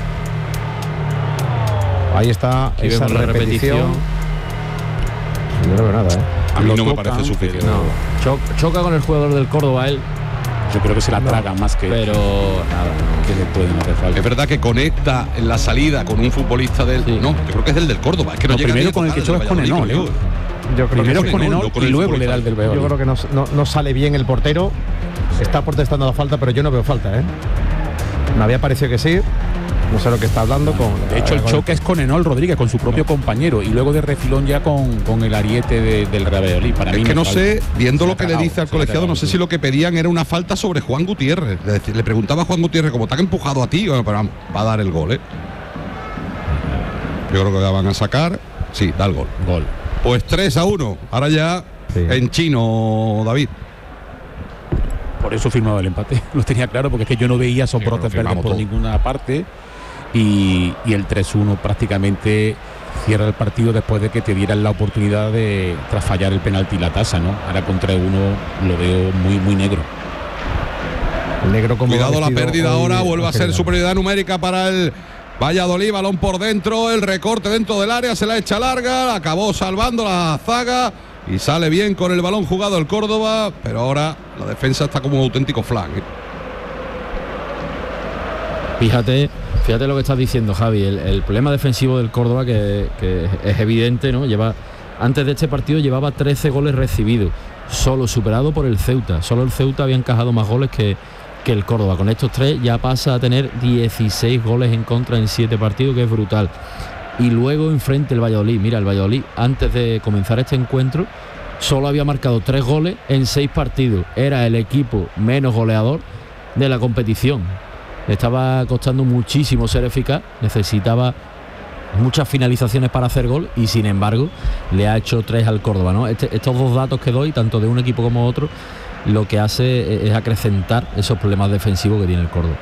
Ahí está Aquí esa vemos la repetición. repetición. Yo no veo nada, ¿eh? A mí lo no me tocan, parece suficiente. No, cho- choca con el jugador del Córdoba él, Yo creo que se la traga más que, pero nada. que le pueden hacer falta. Es verdad que conecta en la salida con un futbolista del... Sí. No, yo creo que es del del Córdoba. Es que no, No, llega primero ni a con el que tocar choca es con del Enol, Valladolid, ¿eh? Yo creo, Primero que, es con no, Enol no con y el luego le da futbolista. el del yo Valladolid. creo que no, no, no sale bien el portero. Está protestando la falta, pero yo no veo falta, ¿eh? Me había parecido que sí. No sé lo que está hablando con... De hecho, el con- choque es con Enol Rodríguez, con su propio compañero, y luego de refilón ya con, con el ariete de- del Real Valladolid. Para mí Es que no falta. sé, viendo Se lo la que ha le cagado, dice al se la ha colegiado, no sé cagado. si lo que pedían era una falta sobre Juan Gutiérrez. Es decir, le preguntaba a Juan Gutiérrez, como te han empujado a ti, bueno, pero vamos, va a dar el gol, ¿eh? Yo creo que la van a sacar. Sí, da el gol. Gol. Pues tres a uno. Ahora ya Sí. en chino, David. Por eso firmaba el empate. Lo tenía claro, porque es que yo no veía esos Sí, lo brotes verdes firmamos por todo. ninguna parte. Y, y el tres uno prácticamente cierra el partido después de que te dieran la oportunidad de, tras fallar el penalti y la tasa, ¿no? Ahora con tres uno lo veo muy, muy negro. El negro como Cuidado la vestido pérdida hoy, ahora, vuelve a ser Ángel. superioridad numérica para el Valladolid, balón por dentro, el recorte dentro del área, se la echa larga, acabó salvando la zaga y sale bien con el balón jugado el Córdoba, pero ahora la defensa está como un auténtico flan, ¿eh? Fíjate, fíjate lo que estás diciendo, Javi. El, el problema defensivo del Córdoba, que, que es evidente, ¿no? Lleva, antes de este partido llevaba trece goles recibidos, solo superado por el Ceuta. Solo el Ceuta había encajado más goles que, que el Córdoba. Con estos tres ya pasa a tener dieciséis goles en contra en siete partidos, que es brutal. Y luego enfrente el Valladolid. Mira, el Valladolid, antes de comenzar este encuentro, solo había marcado tres goles en seis partidos. Era el equipo menos goleador de la competición. Le estaba costando muchísimo ser eficaz, necesitaba muchas finalizaciones para hacer gol y sin embargo le ha hecho tres al Córdoba, ¿no? Este, estos dos datos que doy, tanto de un equipo como otro, lo que hace es acrecentar esos problemas defensivos que tiene el Córdoba.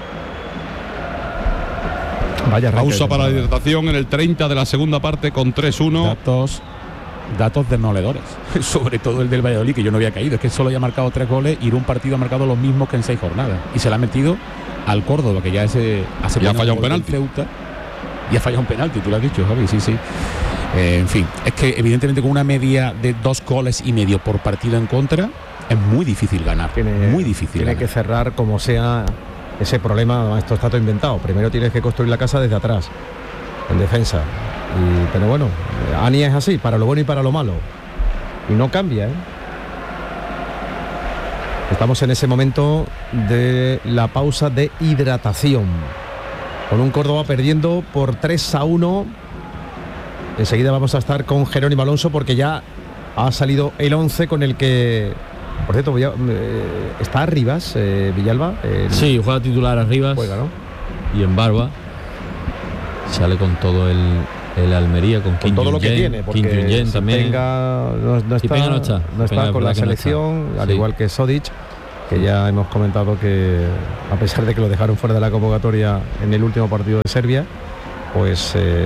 Vaya arranque Pausa de para la temporada. hidratación en el treinta de la segunda parte con tres uno. Datos, datos demoledores, sobre todo el del Valladolid, que yo no había caído. Es que solo había marcado tres goles y en un partido ha marcado los mismos que en seis jornadas. Y se la ha metido al Córdoba, que ya ese hace Y ha menos fallado un gol del penalti. Ceuta. Y ha fallado un penalti, tú lo has dicho, Javi, sí, sí. Eh, en fin, es que evidentemente con una media de dos goles y medio por partido en contra, es muy difícil ganar. Tiene, muy difícil Tiene ganar. que cerrar como sea ese problema. Esto está todo inventado. Primero tienes que construir la casa desde atrás, en defensa. Y, pero bueno, Ania es así, para lo bueno y para lo malo. Y no cambia, ¿eh? Estamos en ese momento de la pausa de hidratación. Con un Córdoba perdiendo por tres a uno. Enseguida vamos a estar con Jerónimo Alonso porque ya ha salido el once con el que Por cierto, Villa- eh, ¿está Arribas, eh, Villalba? El- Sí, juega titular arriba Juega, ¿no? y en Barba. Sale con todo el, el Almería, con, Con Kim todo lo que Jong-un, tiene, porque Kim Jong-un si también. Tenga, no, no está, Penga no está. no está Penga, con la verdad que no selección, está. al Sí. igual que Sodic, que ya hemos comentado que a pesar de que lo dejaron fuera de la convocatoria en el último partido de Serbia, pues eh,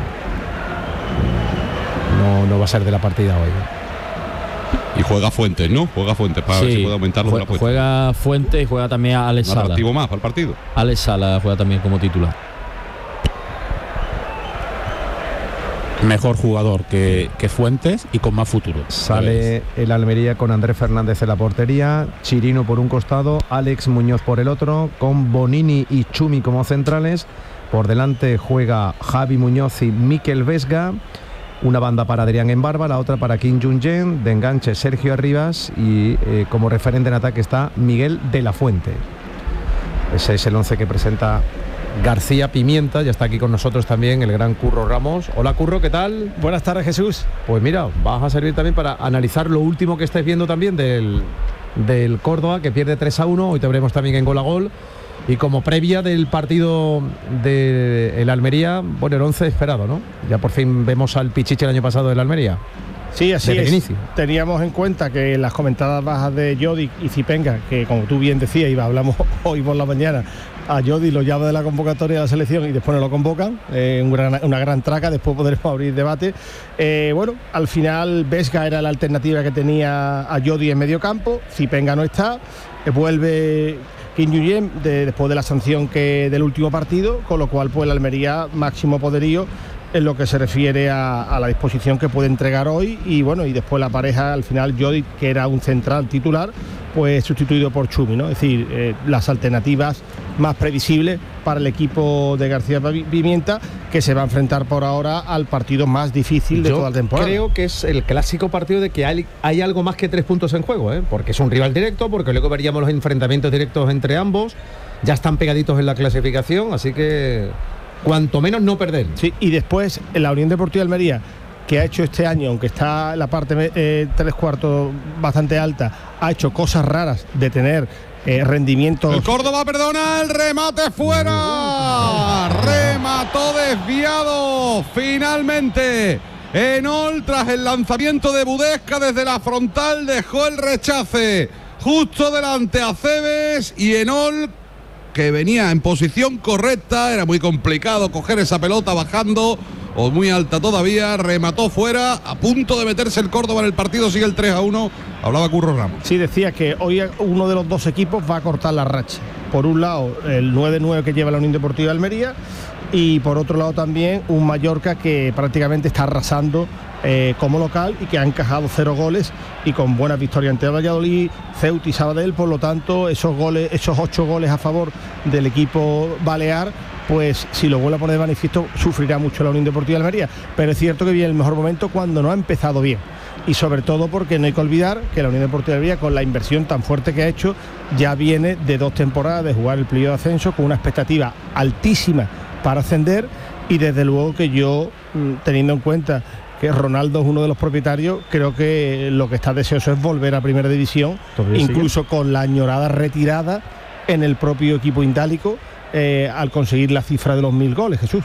no, no va a ser de la partida hoy. Y juega Fuentes, ¿no? Juega Fuentes para ver Sí, si puede aumentar los de jue- la apuesta. juega Fuentes y juega también a Alex Un Sala. atractivo más para el partido. Alex Sala juega también como titular. Mejor jugador que, que Fuentes y con más futuro. Sale el Almería con Andrés Fernández en la portería, Chirino por un costado, Alex Muñoz por el otro, con Bonini y Chumi como centrales. Por delante juega Javi Muñoz y Mikel Vesga. Una banda para Adrián en Barba, la otra para Kim Jong-un, de enganche Sergio Arribas y eh, como referente en ataque está Miguel de la Fuente. Ese es el once que presenta García Pimienta. Ya está aquí con nosotros también el gran Curro Ramos. Hola Curro, ¿qué tal? Buenas tardes, Jesús. Pues mira, vas a servir también para analizar lo último que estáis viendo también del, del Córdoba, que pierde tres a uno. Hoy te veremos también en Gol a Gol. Y como previa del partido del Almería, bueno, el once esperado, ¿no? Ya por fin vemos al Pichichi el año pasado del Almería. Sí, así Desde el es. inicio. Teníamos en cuenta que las comentadas bajas de Jodi y Zipenga, que como tú bien decías, y hablamos hoy por la mañana, a Jodi lo llama de la convocatoria de la selección y después no lo convocan, eh, un gran- una gran traca, después podremos abrir debate. Eh, bueno, al final Vesga era la alternativa que tenía a Jodi en medio campo, Zipenga no está, eh, vuelve Kim Jong-un de, después de la sanción que del último partido, con lo cual pues el Almería máximo poderío en lo que se refiere a, a la disposición que puede entregar hoy. Y bueno, y después la pareja al final Jodi, que era un central titular, pues sustituido por Chumi, ¿no? Es decir, eh, las alternativas más previsibles para el equipo de García Pimienta, que se va a enfrentar por ahora al partido más difícil de Yo toda la temporada. creo que es el clásico partido de que hay, hay algo más que tres puntos en juego, ¿eh? Porque es un rival directo, porque luego veríamos los enfrentamientos directos entre ambos, ya están pegaditos en la clasificación, así que cuanto menos no perder. Sí, y después en la Unión Deportiva Almería, que ha hecho este año, aunque está la parte eh, tres cuartos bastante alta, ha hecho cosas raras de tener eh, rendimientos. El Córdoba, perdona, el remate fuera. Remató desviado. Finalmente, Enol, tras el lanzamiento de Budesca desde la frontal, dejó el rechace justo delante a Cebes y Enol, que venía en posición correcta, era muy complicado coger esa pelota bajando o muy alta todavía, remató fuera, a punto de meterse el Córdoba en el partido, sigue el tres a uno, hablaba Curro Ramos. Sí, decía que hoy uno de los dos equipos va a cortar la racha. Por un lado, el nueve nueve que lleva la Unión Deportiva de Almería, y por otro lado también un Mallorca que prácticamente está arrasando eh, como local y que ha encajado cero goles y con buenas victorias ante Valladolid, Ceuta y Sabadell. Por lo tanto, esos goles, esos ocho goles a favor del equipo balear, pues si lo vuelve a poner de manifiesto, sufrirá mucho la Unión Deportiva de Almería. Pero es cierto que viene el mejor momento cuando no ha empezado bien. Y sobre todo porque no hay que olvidar que la Unión Deportiva de Almería, con la inversión tan fuerte que ha hecho, ya viene de dos temporadas de jugar el playoff de ascenso con una expectativa altísima para ascender, y desde luego que yo, teniendo en cuenta que Ronaldo es uno de los propietarios, creo que lo que está deseoso es volver a Primera División, Todavía incluso con la añorada retirada en el propio equipo indálico, eh, al conseguir la cifra de los mil goles, Jesús.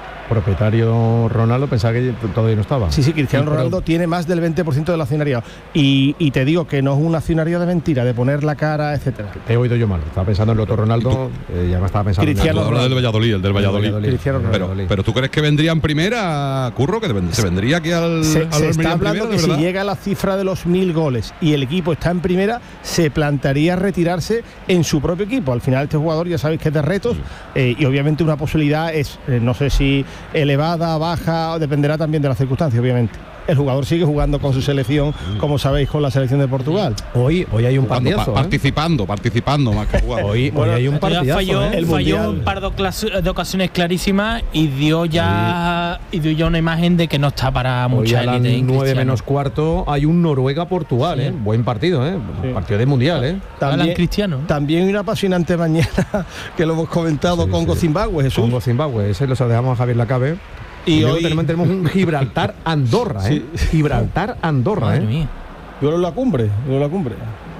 Propietario Ronaldo, pensaba que todavía no estaba. Sí, sí, Cristiano Sí, pero- Ronaldo tiene más del veinte por ciento del accionariado. Y, y te digo que no es un accionariado de mentira, de poner la cara, etcétera. Te he oído yo mal, estaba pensando en el otro Ronaldo, eh, ya me estaba pensando Cristiano en el Habla del Valladolid, el del Valladolid. Cristiano Pero, Valladolid. pero tú crees que vendría en primera, Curro, que se vendría aquí al, Se, al se Almería está en hablando primera, que de si verdad? llega a la cifra de los mil goles y el equipo está en primera, se plantearía retirarse en su propio equipo. Al final este jugador ya sabéis que es de retos, eh, y obviamente una posibilidad es, eh, no sé si elevada, baja, dependerá también de las circunstancias, obviamente. El jugador sigue jugando con su selección, como sabéis, con la selección de Portugal. Hoy, hoy hay un Jugando, pa- partidazo, ¿eh? participando, participando más que jugando. Hoy, Bueno, hoy hay un Esto ya partidazo, falló, ¿eh? El falló Mundial. un par de, oclas- de ocasiones clarísimas y dio ya y dio ya una imagen de que no está para Hoy mucha a las élite. en nueve Cristiano. menos cuarto hay un Noruega-Portugal, Sí. ¿eh? Buen partido, ¿eh? Sí. Partido de Mundial, ¿eh? Alan Cristiano. También una apasionante mañana que lo hemos comentado Sí, con sí. Zimbabue, Jesús. Congo Zimbabue, ese lo dejamos a Javier Lacabe. Y, Y luego hoy- tenemos, tenemos un Gibraltar-Andorra, ¿eh? Sí. Gibraltar-Andorra, Madre ¿eh? mía. Duelo en la cumbre, duelo en la cumbre.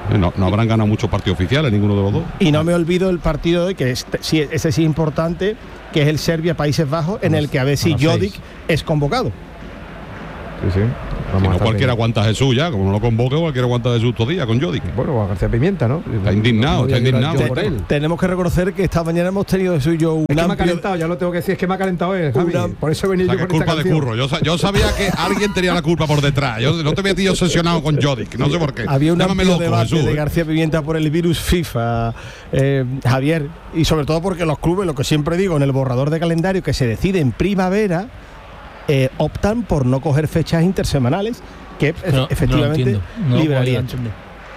No, no habrán ganado muchos partidos oficiales, ninguno de los dos. Y no me olvido el partido de hoy, que este, sí, ese sí es importante, que es el Serbia-Países Bajos, en el que a ver si Jodic es convocado. Sí, sí. Si no cualquiera aguanta a Jesús ya, como no lo convoque, cualquiera aguanta a Jesús todo día con Jodic. Bueno, a García Pimienta, ¿no? Está indignado, está indignado. Por él. Tenemos que reconocer que esta mañana hemos tenido Jesús y yo un Es que me ha amplio- calentado, ya lo tengo que decir, es que me ha calentado él, Javi. Una- Por eso he venido O sea, yo que con es culpa esta de canción. Curro. Yo, sa- yo sabía que alguien tenía la culpa por detrás. Yo no te había tío obsesionado con Jodic, no sé por qué. Había un Llámame amplio loco, debate Jesús, de ¿eh? García Pimienta por el virus FIFA, eh, Javier, y sobre todo porque los clubes, lo que siempre digo, en el borrador de calendario que se decide en primavera, eh, optan por no coger fechas intersemanales, que No, e- efectivamente no lo entiendo, no lo liberarían. puedo entender.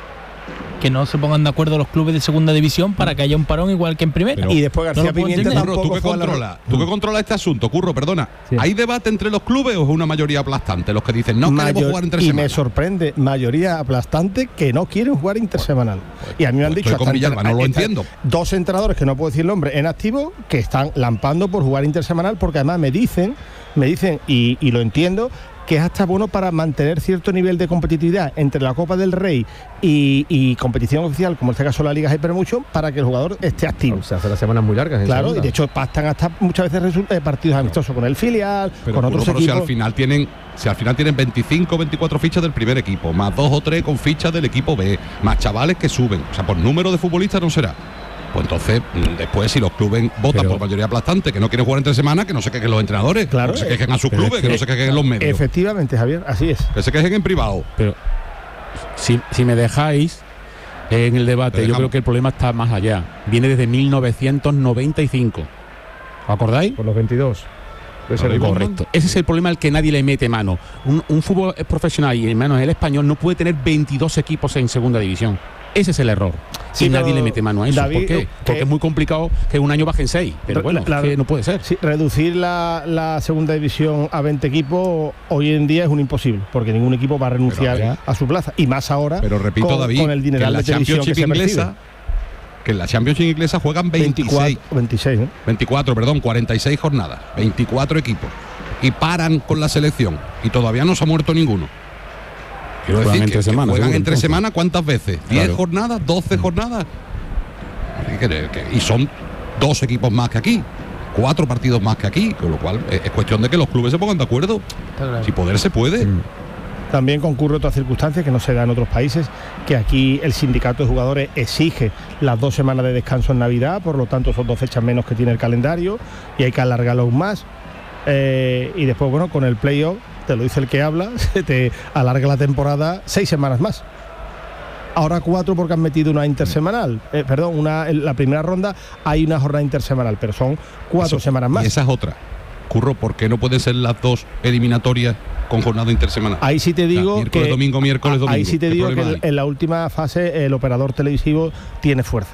Que no se pongan de acuerdo los clubes de segunda división para que haya un parón igual que en primera. Pero- y después García no lo puedo Pimienta entender. Curro, tampoco tú que fue a la- controlas, tú que controlas este asunto, Curro, perdona. Sí. ¿Hay debate entre los clubes o es una mayoría aplastante? Los que dicen no queremos Mayor- jugar entre y me semanas. sorprende, mayoría aplastante que no quieren jugar intersemanal. y a mí me han pues dicho estoy con hasta Villalba, entre- no lo hasta entiendo. dos entrenadores, que no puedo decir el nombre, en activo, que están lampando por jugar intersemanal, porque además me dicen, me dicen, y, y lo entiendo, que es hasta bueno para mantener cierto nivel de competitividad entre la Copa del Rey y, y competición oficial, como en este caso la Liga Hypermucho, para que el jugador esté activo. Se hace las semanas muy largas. en Claro, segunda. y de hecho pactan hasta muchas veces resu- eh, partidos amistosos con el filial, Pero, con Curro, otros pero si equipos. al final tienen, si al final tienen veinticinco, veinticuatro fichas del primer equipo, más dos o tres con fichas del equipo B, más chavales que suben. O sea, por número de futbolistas no será. Pues entonces, mm, después, si los clubes votan Pero- por mayoría aplastante, que no quieren jugar entre semanas, que no se quejen los entrenadores, Claro, que se eh, quejen a sus pero clubes, es que que- no se quejen en los medios, Efectivamente, Javier, así es. que se quejen en privado. Pero si, si me dejáis en el debate, Te yo dejamos. creo que el problema está más allá. Viene desde mil novecientos noventa y cinco. ¿Os acordáis? Por los veintidós. De Ahora ser mismo. Correcto. Ese es el problema al que nadie le mete mano. Un, un fútbol profesional y menos el español no puede tener veintidós equipos en segunda división. Ese es el error. Sí, y nadie pero, le mete mano a eso. David, ¿Por qué? eh, Porque que- es muy complicado que un año bajen seis. Pero Re- bueno, la- es que no puede ser. Sí, reducir la, la segunda división a veinte equipos hoy en día es un imposible, porque ningún equipo va a renunciar Pero, a su plaza. Y más ahora Pero repito, con, David, con el que en dineral la de televisión que Championship se inglesa, percibe. que en la Championship inglesa juegan veintiséis. veinticuatro, veintiséis, ¿no? veinticuatro, perdón, cuarenta y seis jornadas, veinticuatro equipos. Y paran con la selección. Y todavía no se ha muerto ninguno. Quiero Juegan decir entre que, que semanas, juegan seguro, entre entonces. semanas, ¿cuántas veces? ¿diez Claro. jornadas? ¿doce jornadas? Y que- que- Y son dos equipos más que aquí. Cuatro partidos más que aquí. Con lo cual es es cuestión de que los clubes se pongan de acuerdo. Está claro. Si poder se puede. Mm. También concurre otras circunstancias que no se dan en otros países, que aquí el sindicato de jugadores exige las dos semanas de descanso en Navidad, por lo tanto son dos fechas menos que tiene el calendario y hay que alargarlo aún más. Eh, y después, bueno, con el playoff, te lo dice el que habla, se te alarga la temporada seis semanas más. Ahora cuatro porque han metido una intersemanal. Eh, perdón, una, en la primera ronda hay una jornada intersemanal, pero son cuatro Eso. semanas más. Y esa es otra. Curro, ¿por qué no pueden ser las dos eliminatorias con jornada intersemanal? Ahí sí te O sea, digo miércoles, que domingo, miércoles, a- ahí domingo. sí te ¿Qué digo que problema en, hay? en la última fase el operador televisivo tiene fuerza.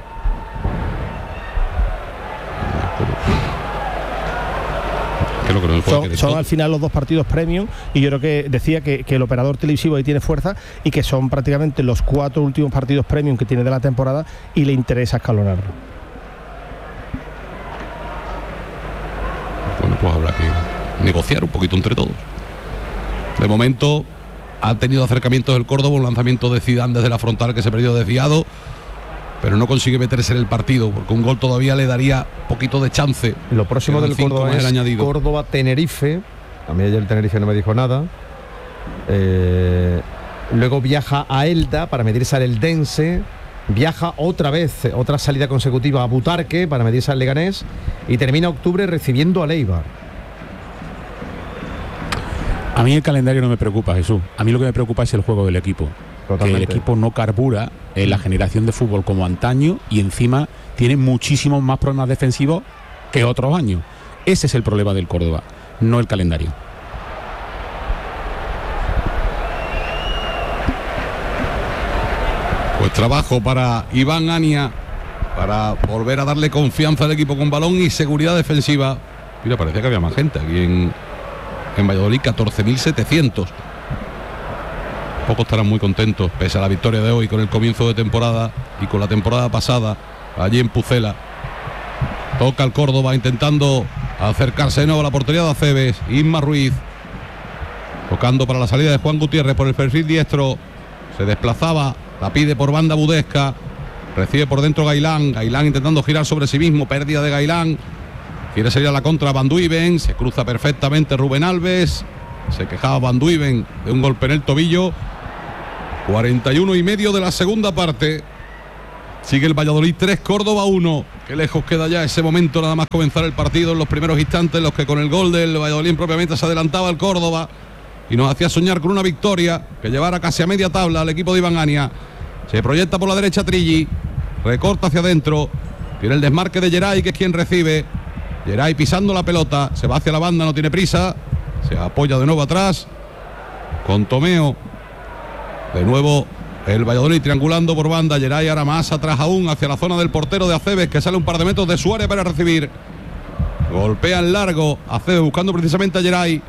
Que lo que no se puede Son, querer son todo. al final los dos partidos premium y yo creo que decía que, que el operador televisivo ahí tiene fuerza y que son prácticamente los cuatro últimos partidos premium que tiene de la temporada y le interesa escalonarlo. Bueno, pues habrá que negociar un poquito entre todos. De momento ha tenido acercamientos el Córdoba, un lanzamiento de Zidane desde la frontal que se perdió desviado, pero no consigue meterse en el partido porque un gol todavía le daría poquito de chance. Lo próximo Quedan del cinco Córdoba más el es añadido. Córdoba-Tenerife. A mí ayer el Tenerife no me dijo nada. Eh, luego viaja a Elda para medirse al Eldense. Viaja otra vez, eh, otra salida consecutiva a Butarque para medirse al Leganés. Y termina octubre recibiendo a Eibar. A mí el calendario no me preocupa, Jesús. A mí lo que me preocupa es el juego del equipo. Totalmente. Que el equipo no carbura en la generación de fútbol como antaño y encima tiene muchísimos más problemas defensivos que otros años. Ese es el problema del Córdoba, no el calendario. Pues trabajo para Iván Ania para volver a darle confianza al equipo con balón y seguridad defensiva. Mira, parecía que había más gente aquí en, en Valladolid, catorce mil setecientos. Pocos estarán muy contentos, pese a la victoria de hoy, con el comienzo de temporada y con la temporada pasada, allí en Pucela. Toca el Córdoba intentando acercarse de nuevo a la portería de Aceves. Isma Ruiz, tocando para la salida de Juan Gutiérrez por el perfil diestro. Se desplazaba La pide por banda Budesca. Recibe por dentro Gailán. Gailán intentando girar sobre sí mismo. Pérdida de Gailán. Quiere salir a la contra Van Duyven. Se cruza perfectamente Rubén Alves. Se quejaba Van Duyven de un golpe en el tobillo. cuarenta y uno y medio de la segunda parte. Sigue el Valladolid tres, Córdoba uno. Qué lejos queda ya ese momento, nada más comenzar el partido, en los primeros instantes en los que con el gol del Valladolid propiamente se adelantaba el Córdoba y nos hacía soñar con una victoria que llevara casi a media tabla al equipo de Iván Ania. Se proyecta por la derecha Trilli, recorta hacia adentro, tiene el desmarque de Geray, que es quien recibe. Geray pisando la pelota, se va hacia la banda, no tiene prisa, se apoya de nuevo atrás con Tomeo. De nuevo el Valladolid triangulando por banda. Geray ahora más atrás aún hacia la zona del portero de Aceves, que sale un par de metros de Suárez para recibir. Golpea en largo Aceves buscando precisamente a Geray.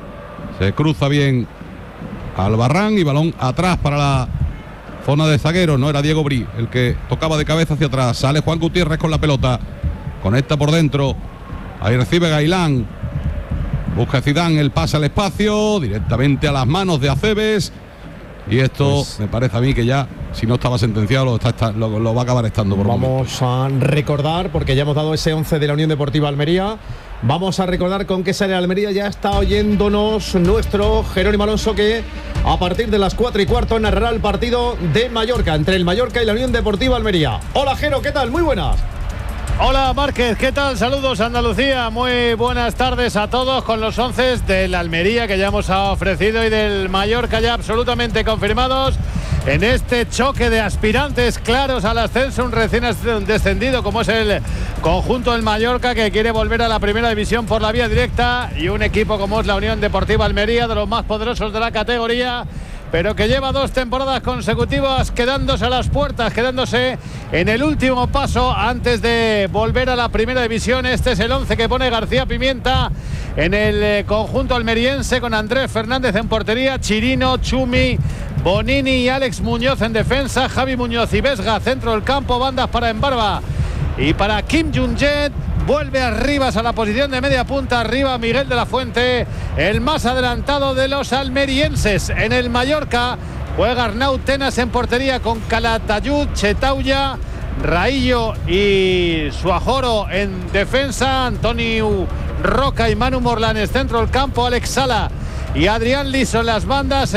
Se cruza bien Albarrán y balón atrás para la zona de zagueros. No era Diego Brí el que tocaba de cabeza hacia atrás. Sale Juan Gutiérrez con la pelota. Conecta por dentro. Ahí recibe Gailán. Busca Zidane el pase al espacio. Directamente a las manos de Aceves. Y esto pues, me parece a mí que ya, si no estaba sentenciado, lo, está, está, lo, lo va a acabar estando. Por vamos a recordar, porque ya hemos dado ese once de la Unión Deportiva Almería. Vamos a recordar con qué sale Almería. Ya está oyéndonos nuestro Jerónimo Alonso, que a partir de las cuatro y cuarto narrará el partido de Mallorca, entre el Mallorca y la Unión Deportiva Almería. Hola, Jero, ¿qué tal? Muy buenas. Hola Márquez, ¿qué tal? Saludos Andalucía, muy buenas tardes a todos con los once del Almería que ya hemos ofrecido y del Mallorca ya absolutamente confirmados en este choque de aspirantes claros al ascenso, un recién descendido como es el conjunto del Mallorca, que quiere volver a la primera división por la vía directa, y un equipo como es la Unión Deportiva Almería, de los más poderosos de la categoría, pero que lleva dos temporadas consecutivas quedándose a las puertas, quedándose en el último paso antes de volver a la primera división. Este es el once que pone García Pimienta en el conjunto almeriense, con Andrés Fernández en portería, Chirino, Chumi, Bonini y Alex Muñoz en defensa, Javi Muñoz y Vesga centro del campo, bandas para Embarba y para Kim Jung-jet. Vuelve Arribas a la posición de media punta, arriba Miguel de la Fuente, el más adelantado de los almerienses. En el Mallorca juega Arnau Tenas en portería, con Calatayud, Chetauya, Raillo y Suajoro en defensa, Antonio Roca y Manu Morlanes centro del campo, Alex Sala y Adrián Liso en las bandas.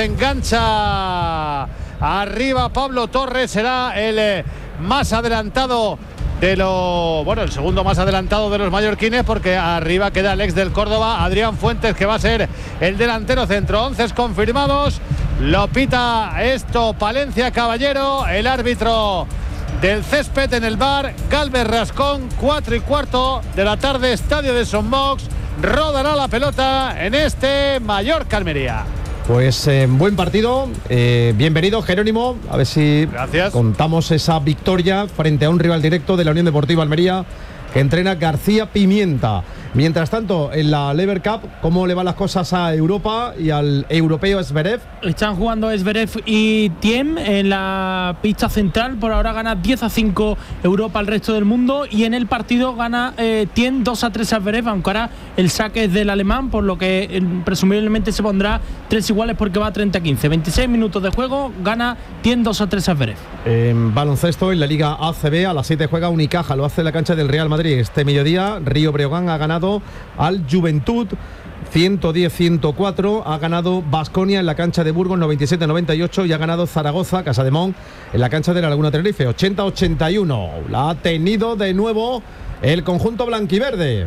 Engancha arriba Pablo Torres, será el eh, más adelantado de lo, bueno, el segundo más adelantado de los mallorquines, porque arriba queda el ex del Córdoba, Adrián Fuentes, que va a ser el delantero centro. Once confirmados, lo pita esto Palencia Caballero, el árbitro del césped en el bar, Galvez Rascón. Cuatro y cuarto de la tarde, estadio de Son Mox, rodará la pelota en este Mallorca Almería. Pues eh, buen partido, eh, bienvenido Jerónimo, a ver si Gracias. contamos esa victoria frente a un rival directo de la Unión Deportiva Almería, que entrena García Pimienta. Mientras tanto, en la Lever Cup, ¿cómo le van las cosas a Europa y al europeo Zverev? Están jugando Zverev y Thiem en la pista central. Por ahora gana diez a cinco Europa al resto del mundo, y en el partido gana eh, Thiem dos a tres a Zverev, aunque ahora el saque es del alemán, por lo que eh, presumiblemente se pondrá tres iguales porque va a treinta a quince. veintiséis minutos de juego, gana Thiem dos a tres a Zverev. En baloncesto, en la Liga A C B, a las siete juega Unicaja, lo hace en la cancha del Real Madrid. Este mediodía, Río Breogán ha ganado al Juventud ciento diez a ciento cuatro, ha ganado Baskonia en la cancha de Burgos noventa y siete a noventa y ocho, y ha ganado Zaragoza, Casademont, en la cancha de la Laguna Tenerife ochenta a ochenta y uno. La ha tenido de nuevo el conjunto blanquiverde.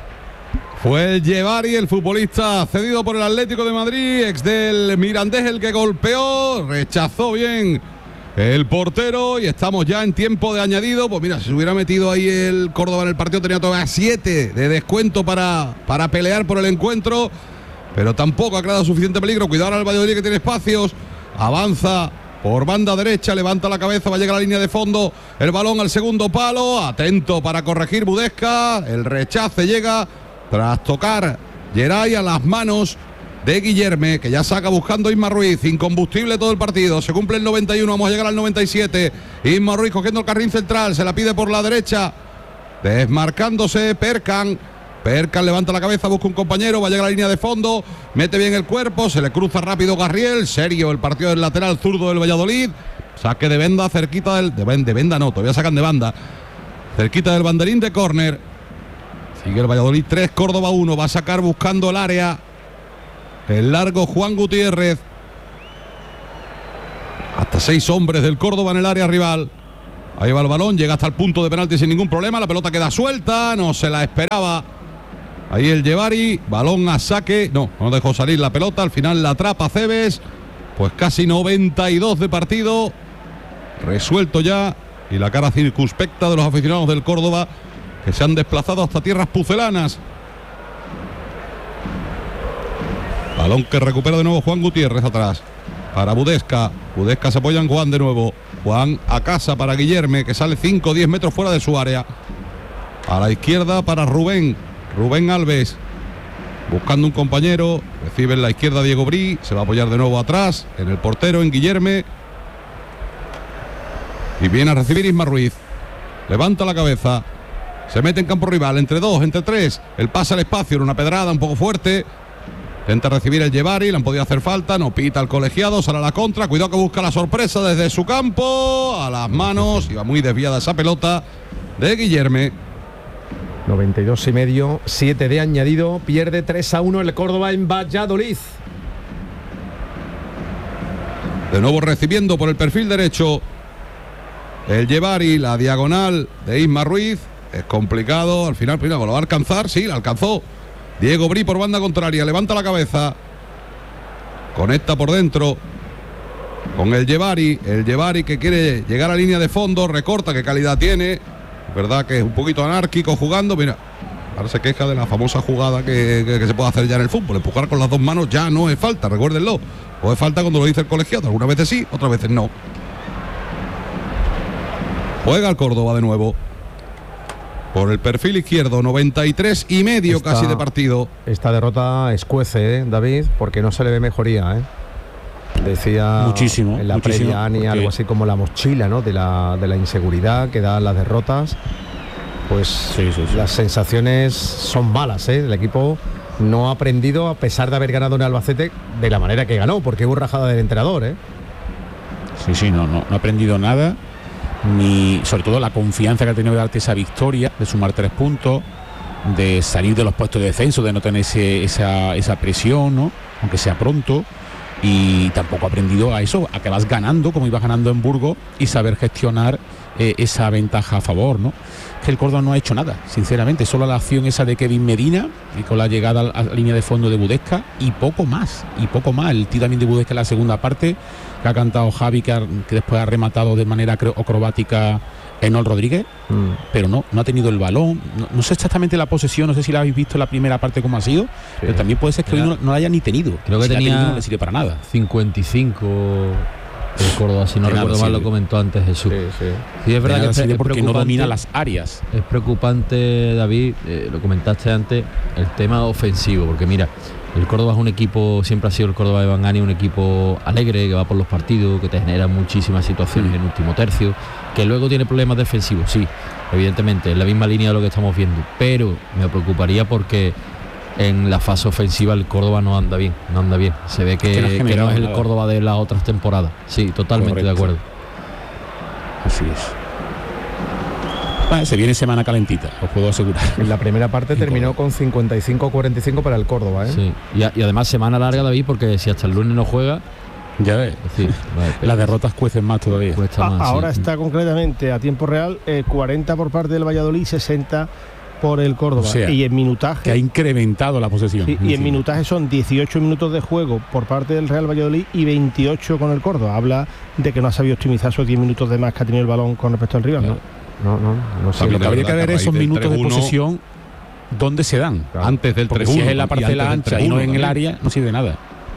Fue el Llevari, el futbolista cedido por el Atlético de Madrid, ex del Mirandés, el que golpeó, rechazó bien el portero, y estamos ya en tiempo de añadido. Pues mira, si se hubiera metido ahí el Córdoba en el partido, tenía todavía siete de descuento para, para pelear por el encuentro, pero tampoco ha creado suficiente peligro. Cuidado al Valladolid, que tiene espacios, avanza por banda derecha, levanta la cabeza, va a llegar a la línea de fondo, el balón al segundo palo, atento para corregir Budesca, el rechace llega tras tocar Geray a las manos de Guillerme, que ya saca buscando Isma Ruiz, incombustible todo el partido. Se cumple el noventa y uno, vamos a llegar al noventa y siete. Isma Ruiz cogiendo el carril central, se la pide por la derecha, desmarcándose Perkan. Perkan levanta la cabeza, busca un compañero, va a llegar a la línea de fondo, mete bien el cuerpo, se le cruza rápido Garriel. Serio el partido del lateral zurdo del Valladolid, Saque de venda cerquita del... De, de venda no, todavía sacan de banda. Cerquita del banderín de córner. Sigue el Valladolid tres, Córdoba uno. Va a sacar buscando el área. El largo Juan Gutiérrez. Hasta seis hombres del Córdoba en el área rival. Ahí va el balón, llega hasta el punto de penalti sin ningún problema. La pelota queda suelta, no se la esperaba. Ahí el Yevari, balón a saque. No, no dejó salir la pelota. Al final la atrapa Cebes. Pues casi noventa y dos de partido. Resuelto ya. Y la cara circunspecta de los aficionados del Córdoba, que se han desplazado hasta tierras pucelanas. Balón que recupera de nuevo Juan Gutiérrez atrás. Para Budesca. Budesca se apoya en Juan de nuevo. Juan a casa para Guillerme, que sale cinco o diez metros fuera de su área. A la izquierda para Rubén. Rubén Alves. Buscando un compañero. Recibe en la izquierda Diego Brí. Se va a apoyar de nuevo atrás. En el portero, en Guillerme. Y viene a recibir Isma Ruiz. Levanta la cabeza. Se mete en campo rival. Entre dos, entre tres. El pase al espacio. En una pedrada un poco fuerte. Intenta recibir el Yevari. Le han podido hacer falta. No pita el colegiado. Sale a la contra. Cuidado que busca la sorpresa desde su campo. A las manos. Iba muy desviada esa pelota de Guillerme. noventa y dos y medio. siete de añadido. Pierde tres a uno el Córdoba en Valladolid. De nuevo recibiendo por el perfil derecho el Yevari, la diagonal de Isma Ruiz. Es complicado, al final primero lo va a alcanzar, sí, la alcanzó. Diego Brí por banda contraria, levanta la cabeza. Conecta por dentro con el Yevari. El Yevari que quiere llegar a línea de fondo, recorta, qué calidad tiene. Es verdad que es un poquito anárquico jugando, mira. Ahora se queja de la famosa jugada que, que, que se puede hacer ya en el fútbol. Empujar con las dos manos ya no es falta, recuérdenlo. O es falta cuando lo dice el colegiado, algunas veces sí, otras veces no. Juega el Córdoba de nuevo. Por el perfil izquierdo, noventa y tres y medio esta, casi de partido. Esta derrota escuece, ¿eh, David? Porque no se le ve mejoría, ¿eh? Decía muchísimo, en la muchísimo, previa Ani algo así como la mochila, ¿no? De la, de la inseguridad que dan las derrotas. Pues sí, sí, sí. Las sensaciones son malas, ¿eh? El equipo no ha aprendido, a pesar de haber ganado en Albacete, de la manera que ganó, porque hubo rajada del entrenador, ¿eh? Sí, sí, no, no, no ha aprendido nada. Ni sobre todo la confianza que ha tenido de darte esa victoria, de sumar tres puntos, de salir de los puestos de descenso, de no tener ese, esa, esa presión, ¿no? Aunque sea pronto. Y tampoco ha aprendido a eso, a que vas ganando como ibas ganando en Burgos y saber gestionar eh, esa ventaja a favor, ¿no? Que el Córdoba no ha hecho nada, sinceramente, solo la acción esa de Kevin Medina y con la llegada a la línea de fondo de Budesca y poco más, y poco más. El tiro también de Budesca en la segunda parte, que ha cantado Javi, que, ha, que después ha rematado de manera acrobática Enol Rodríguez, mm. pero no, no ha tenido el balón, no, no sé exactamente la posesión, no sé si la habéis visto en la primera parte cómo ha sido, sí. Pero también puede ser que hoy no, no la haya ni tenido. Creo que si tenía tenido, no le sirve para nada. cincuenta y cinco el Córdoba, si no recuerdo mal, lo comentó antes Jesús. Sí, sí. Sí, es verdad que es, es porque no domina las áreas. Es preocupante, David, eh, lo comentaste antes, el tema ofensivo, porque mira, el Córdoba es un equipo, siempre ha sido el Córdoba de Bangani, un equipo alegre, que va por los partidos, que te genera muchísimas situaciones mm. en último tercio, que luego tiene problemas defensivos, sí, evidentemente, en la misma línea de lo que estamos viendo, pero me preocuparía porque en la fase ofensiva el Córdoba no anda bien, no anda bien, se ve que, que, no, que no es el nada. Córdoba de las otras temporadas, sí, totalmente Correcto. De acuerdo. Así es. Bueno, se viene semana calentita, os puedo asegurar. En la primera parte terminó con cincuenta y cinco a cuarenta y cinco para el Córdoba, ¿eh? Sí, y, a, y además semana larga, David, porque si hasta el lunes no juega, ya ves, sí, vale, las derrotas cuecen más todavía. Más, ahora sí. Está concretamente a tiempo real eh, cuarenta por parte del Valladolid, sesenta por el Córdoba. O sea, y en minutaje que ha incrementado la posesión. Sí, y en minutaje son dieciocho minutos de juego por parte del Real Valladolid y veintiocho con el Córdoba. Habla de que no ha sabido optimizar esos diez minutos de más que ha tenido el balón con respecto al rival, ¿no? No, no, no sé. Lo que habría que ver es esos minutos de posesión, ¿dónde se dan? Claro. Antes del tres uno. Si es en la parcela ancha y no en el área, no sirve de nada.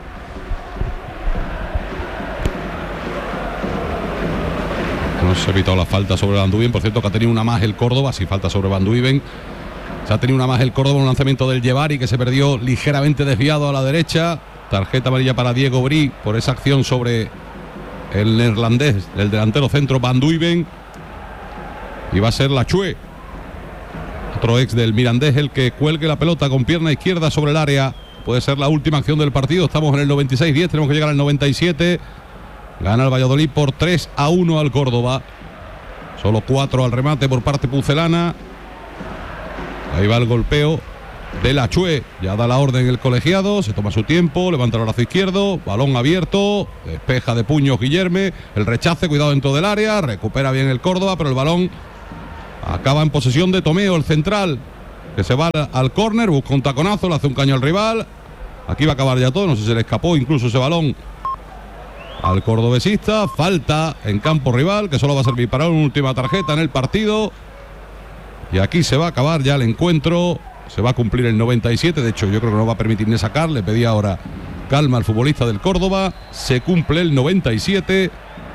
No se ha evitado la falta sobre Van Duven, por cierto que ha tenido una más el Córdoba, sí falta sobre Van Duven. Se ha tenido una más el Córdoba, un lanzamiento del Yevari que se perdió ligeramente desviado a la derecha. Tarjeta amarilla para Diego Brí por esa acción sobre el neerlandés, el delantero centro Van Duven. Y va a ser la Chue, otro ex del Mirandés, el que cuelgue la pelota con pierna izquierda sobre el área. Puede ser la última acción del partido. Estamos en el noventa y seis diez, tenemos que llegar al noventa y siete. Gana el Valladolid por tres a uno al Córdoba. Solo cuatro al remate por parte pucelana. Ahí va el golpeo de la Chue. Ya da la orden el colegiado. Se toma su tiempo. Levanta el brazo izquierdo. Balón abierto. Despeja de puños Guillerme. El rechace. Cuidado dentro del área. Recupera bien el Córdoba. Pero el balón acaba en posesión de Tomeo, el central, que se va al córner. Busca un taconazo. Le hace un caño al rival. Aquí va a acabar ya todo. No sé si se le escapó incluso ese balón al cordobesista. Falta en campo rival, que solo va a servir para una última tarjeta en el partido. Y aquí se va a acabar ya el encuentro. Se va a cumplir el noventa y siete. De hecho, yo creo que no va a permitir ni sacar. Le pedí ahora calma al futbolista del Córdoba. Se cumple el noventa y siete.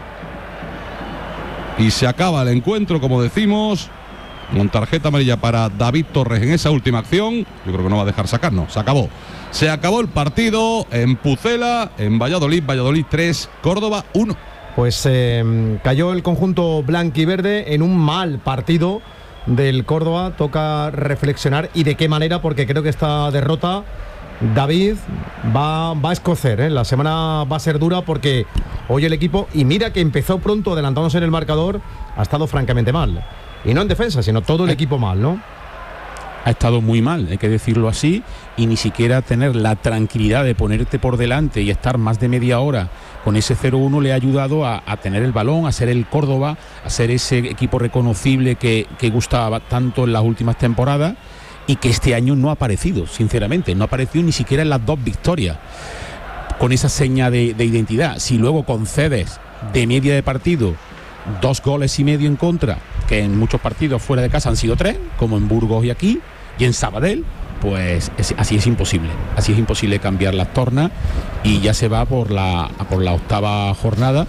Y se acaba el encuentro, como decimos, con tarjeta amarilla para David Torres en esa última acción. Yo creo que no va a dejar sacar, no. Se acabó. Se acabó el partido en Pucela, en Valladolid. Valladolid tres, Córdoba uno. Pues eh, cayó el conjunto blanquiverde en un mal partido del Córdoba. Toca reflexionar y de qué manera, porque creo que esta derrota, David, va, va a escocer, ¿eh? La semana va a ser dura porque hoy el equipo, y mira que empezó pronto adelantándose en el marcador, ha estado francamente mal. Y no en defensa, sino todo el equipo mal, ¿no? Ha estado muy mal, hay que decirlo así, y ni siquiera tener la tranquilidad de ponerte por delante y estar más de media hora con ese cero uno le ha ayudado a, a tener el balón, a ser el Córdoba, a ser ese equipo reconocible que, que gustaba tanto en las últimas temporadas y que este año no ha aparecido, sinceramente, no ha aparecido ni siquiera en las dos victorias, con esa seña de, de identidad. Si luego concedes de media de partido dos goles y medio en contra, que en muchos partidos fuera de casa han sido tres, como en Burgos y aquí, y en Sabadell, pues es, así es imposible, así es imposible cambiar las tornas, y ya se va por la, por la octava jornada,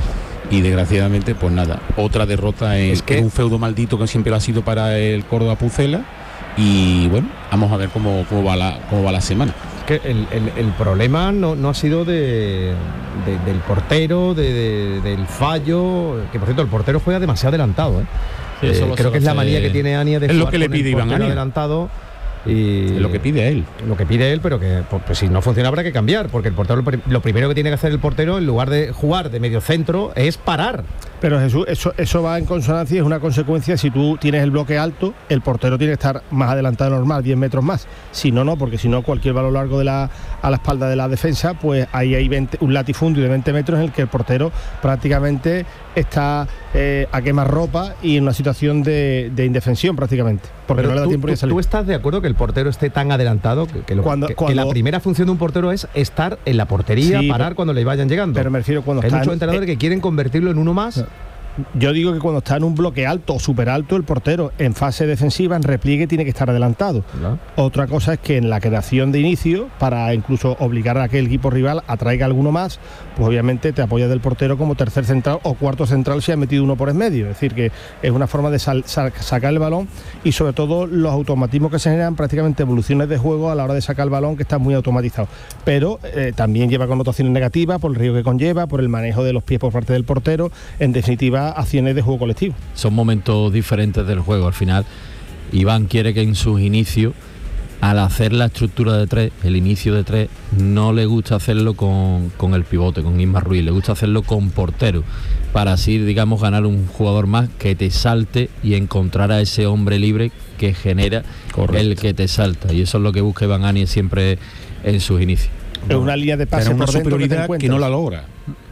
y desgraciadamente pues nada, otra derrota en, es que... en un feudo maldito que siempre lo ha sido para el Córdoba Pucela, y bueno, vamos a ver cómo, cómo, va, la, cómo va la semana. Que el, el, el problema no, no ha sido de, de, del portero, de, de, del fallo, que por cierto el portero juega demasiado adelantado, ¿eh? Sí, eh, creo que hace... es la manía que tiene Ania de es jugar lo que le pide Iván Ania, adelantado. Y es lo que pide él. Lo que pide él, pero que pues, pues, si no funciona habrá que cambiar, porque el portero, lo primero que tiene que hacer el portero, en lugar de jugar de medio centro, es parar. Pero Jesús, eso, eso va en consonancia, es una consecuencia. Si tú tienes el bloque alto, el portero tiene que estar más adelantado de normal, diez metros más. Si no, no, porque si no, cualquier balón largo de la, a la espalda de la defensa, pues ahí hay veinte, un latifundio de veinte metros en el que el portero prácticamente está eh, a quemarropa y en una situación de, de indefensión prácticamente. Porque Pero no le da tú, tiempo tú, de salir. ¿Tú estás de acuerdo que el portero esté tan adelantado? Que, que, lo, cuando, que, cuando, que la primera función de un portero es estar en la portería, sí, parar pero, cuando le vayan llegando. Pero me refiero cuando hay está muchos en, entrenadores eh, que quieren convertirlo en uno más. No. Yo digo que cuando está en un bloque alto o súper alto, el portero en fase defensiva, en repliegue, tiene que estar adelantado. ¿No? Otra cosa es que en la creación de inicio, para incluso obligar a que el equipo rival atraiga alguno más, pues obviamente te apoyas del portero como tercer central o cuarto central si ha metido uno por en medio. Es decir, que es una forma de sal, sal, sacar el balón, y sobre todo los automatismos que se generan, prácticamente evoluciones de juego a la hora de sacar el balón, que están muy automatizados. Pero eh, también lleva connotaciones negativas por el riesgo que conlleva, por el manejo de los pies por parte del portero, en definitiva acciones de juego colectivo. Son momentos diferentes del juego. Al final Iván quiere que en sus inicios, al hacer la estructura de tres, el inicio de tres, no le gusta hacerlo con, con el pivote, con Isma Ruiz, le gusta hacerlo con portero, para así, digamos, ganar un jugador más que te salte y encontrar a ese hombre libre que genera Correcto. El que te salta, y eso es lo que busca Iván Ania siempre en sus inicios. Es una línea de pase, una por superioridad que, que no la logra.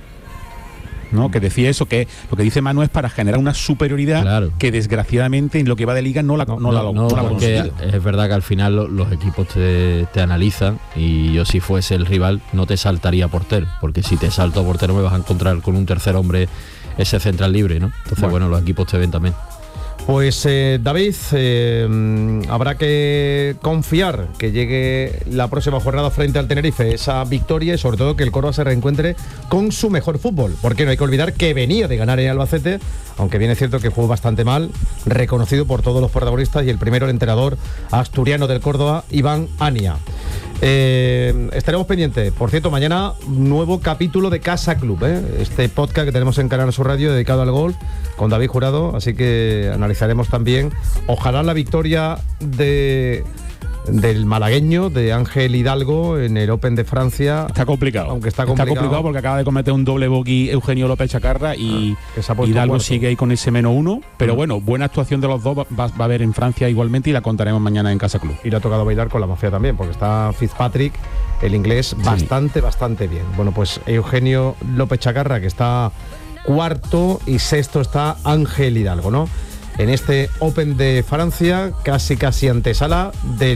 ¿No? Que decía eso, que lo que dice Manu es para generar una superioridad, claro, que desgraciadamente en lo que va de liga no la no, no, no la logra. No, no, porque es verdad que al final lo, los equipos te, te analizan, y yo si fuese el rival no te saltaría portero, porque si te salto a portero me vas a encontrar con un tercer hombre, ese central libre, ¿no? Entonces bueno, bueno los equipos te ven también. Pues eh, David, eh, habrá que confiar que llegue la próxima jornada frente al Tenerife esa victoria, y sobre todo que el Córdoba se reencuentre con su mejor fútbol, porque no hay que olvidar que venía de ganar en Albacete, aunque bien es cierto que jugó bastante mal, reconocido por todos los protagonistas, y el primero el entrenador asturiano del Córdoba, Iván Ania. Eh, estaremos pendientes. Por cierto, mañana nuevo capítulo de Casa Club, ¿eh? Este podcast que tenemos en Canal Sur Radio dedicado al golf con David Jurado, así que analizaremos también, ojalá, la victoria de del malagueño, de Ángel Hidalgo, en el Open de Francia. Está complicado. Aunque está complicado. Está complicado porque acaba de cometer un doble bogey Eugenio López Chacarra y ah, Hidalgo cuarto. sigue ahí con ese menos uno. Pero uh-huh. bueno, buena actuación de los dos va, va a haber en Francia igualmente y la contaremos mañana en Casa Club. Y le ha tocado bailar con la mafia también, porque está Fitzpatrick, el inglés, sí. bastante, bastante bien. Bueno, pues Eugenio López Chacarra, que está cuarto, y sexto está Ángel Hidalgo, ¿no? En este Open de Francia, casi casi antesala del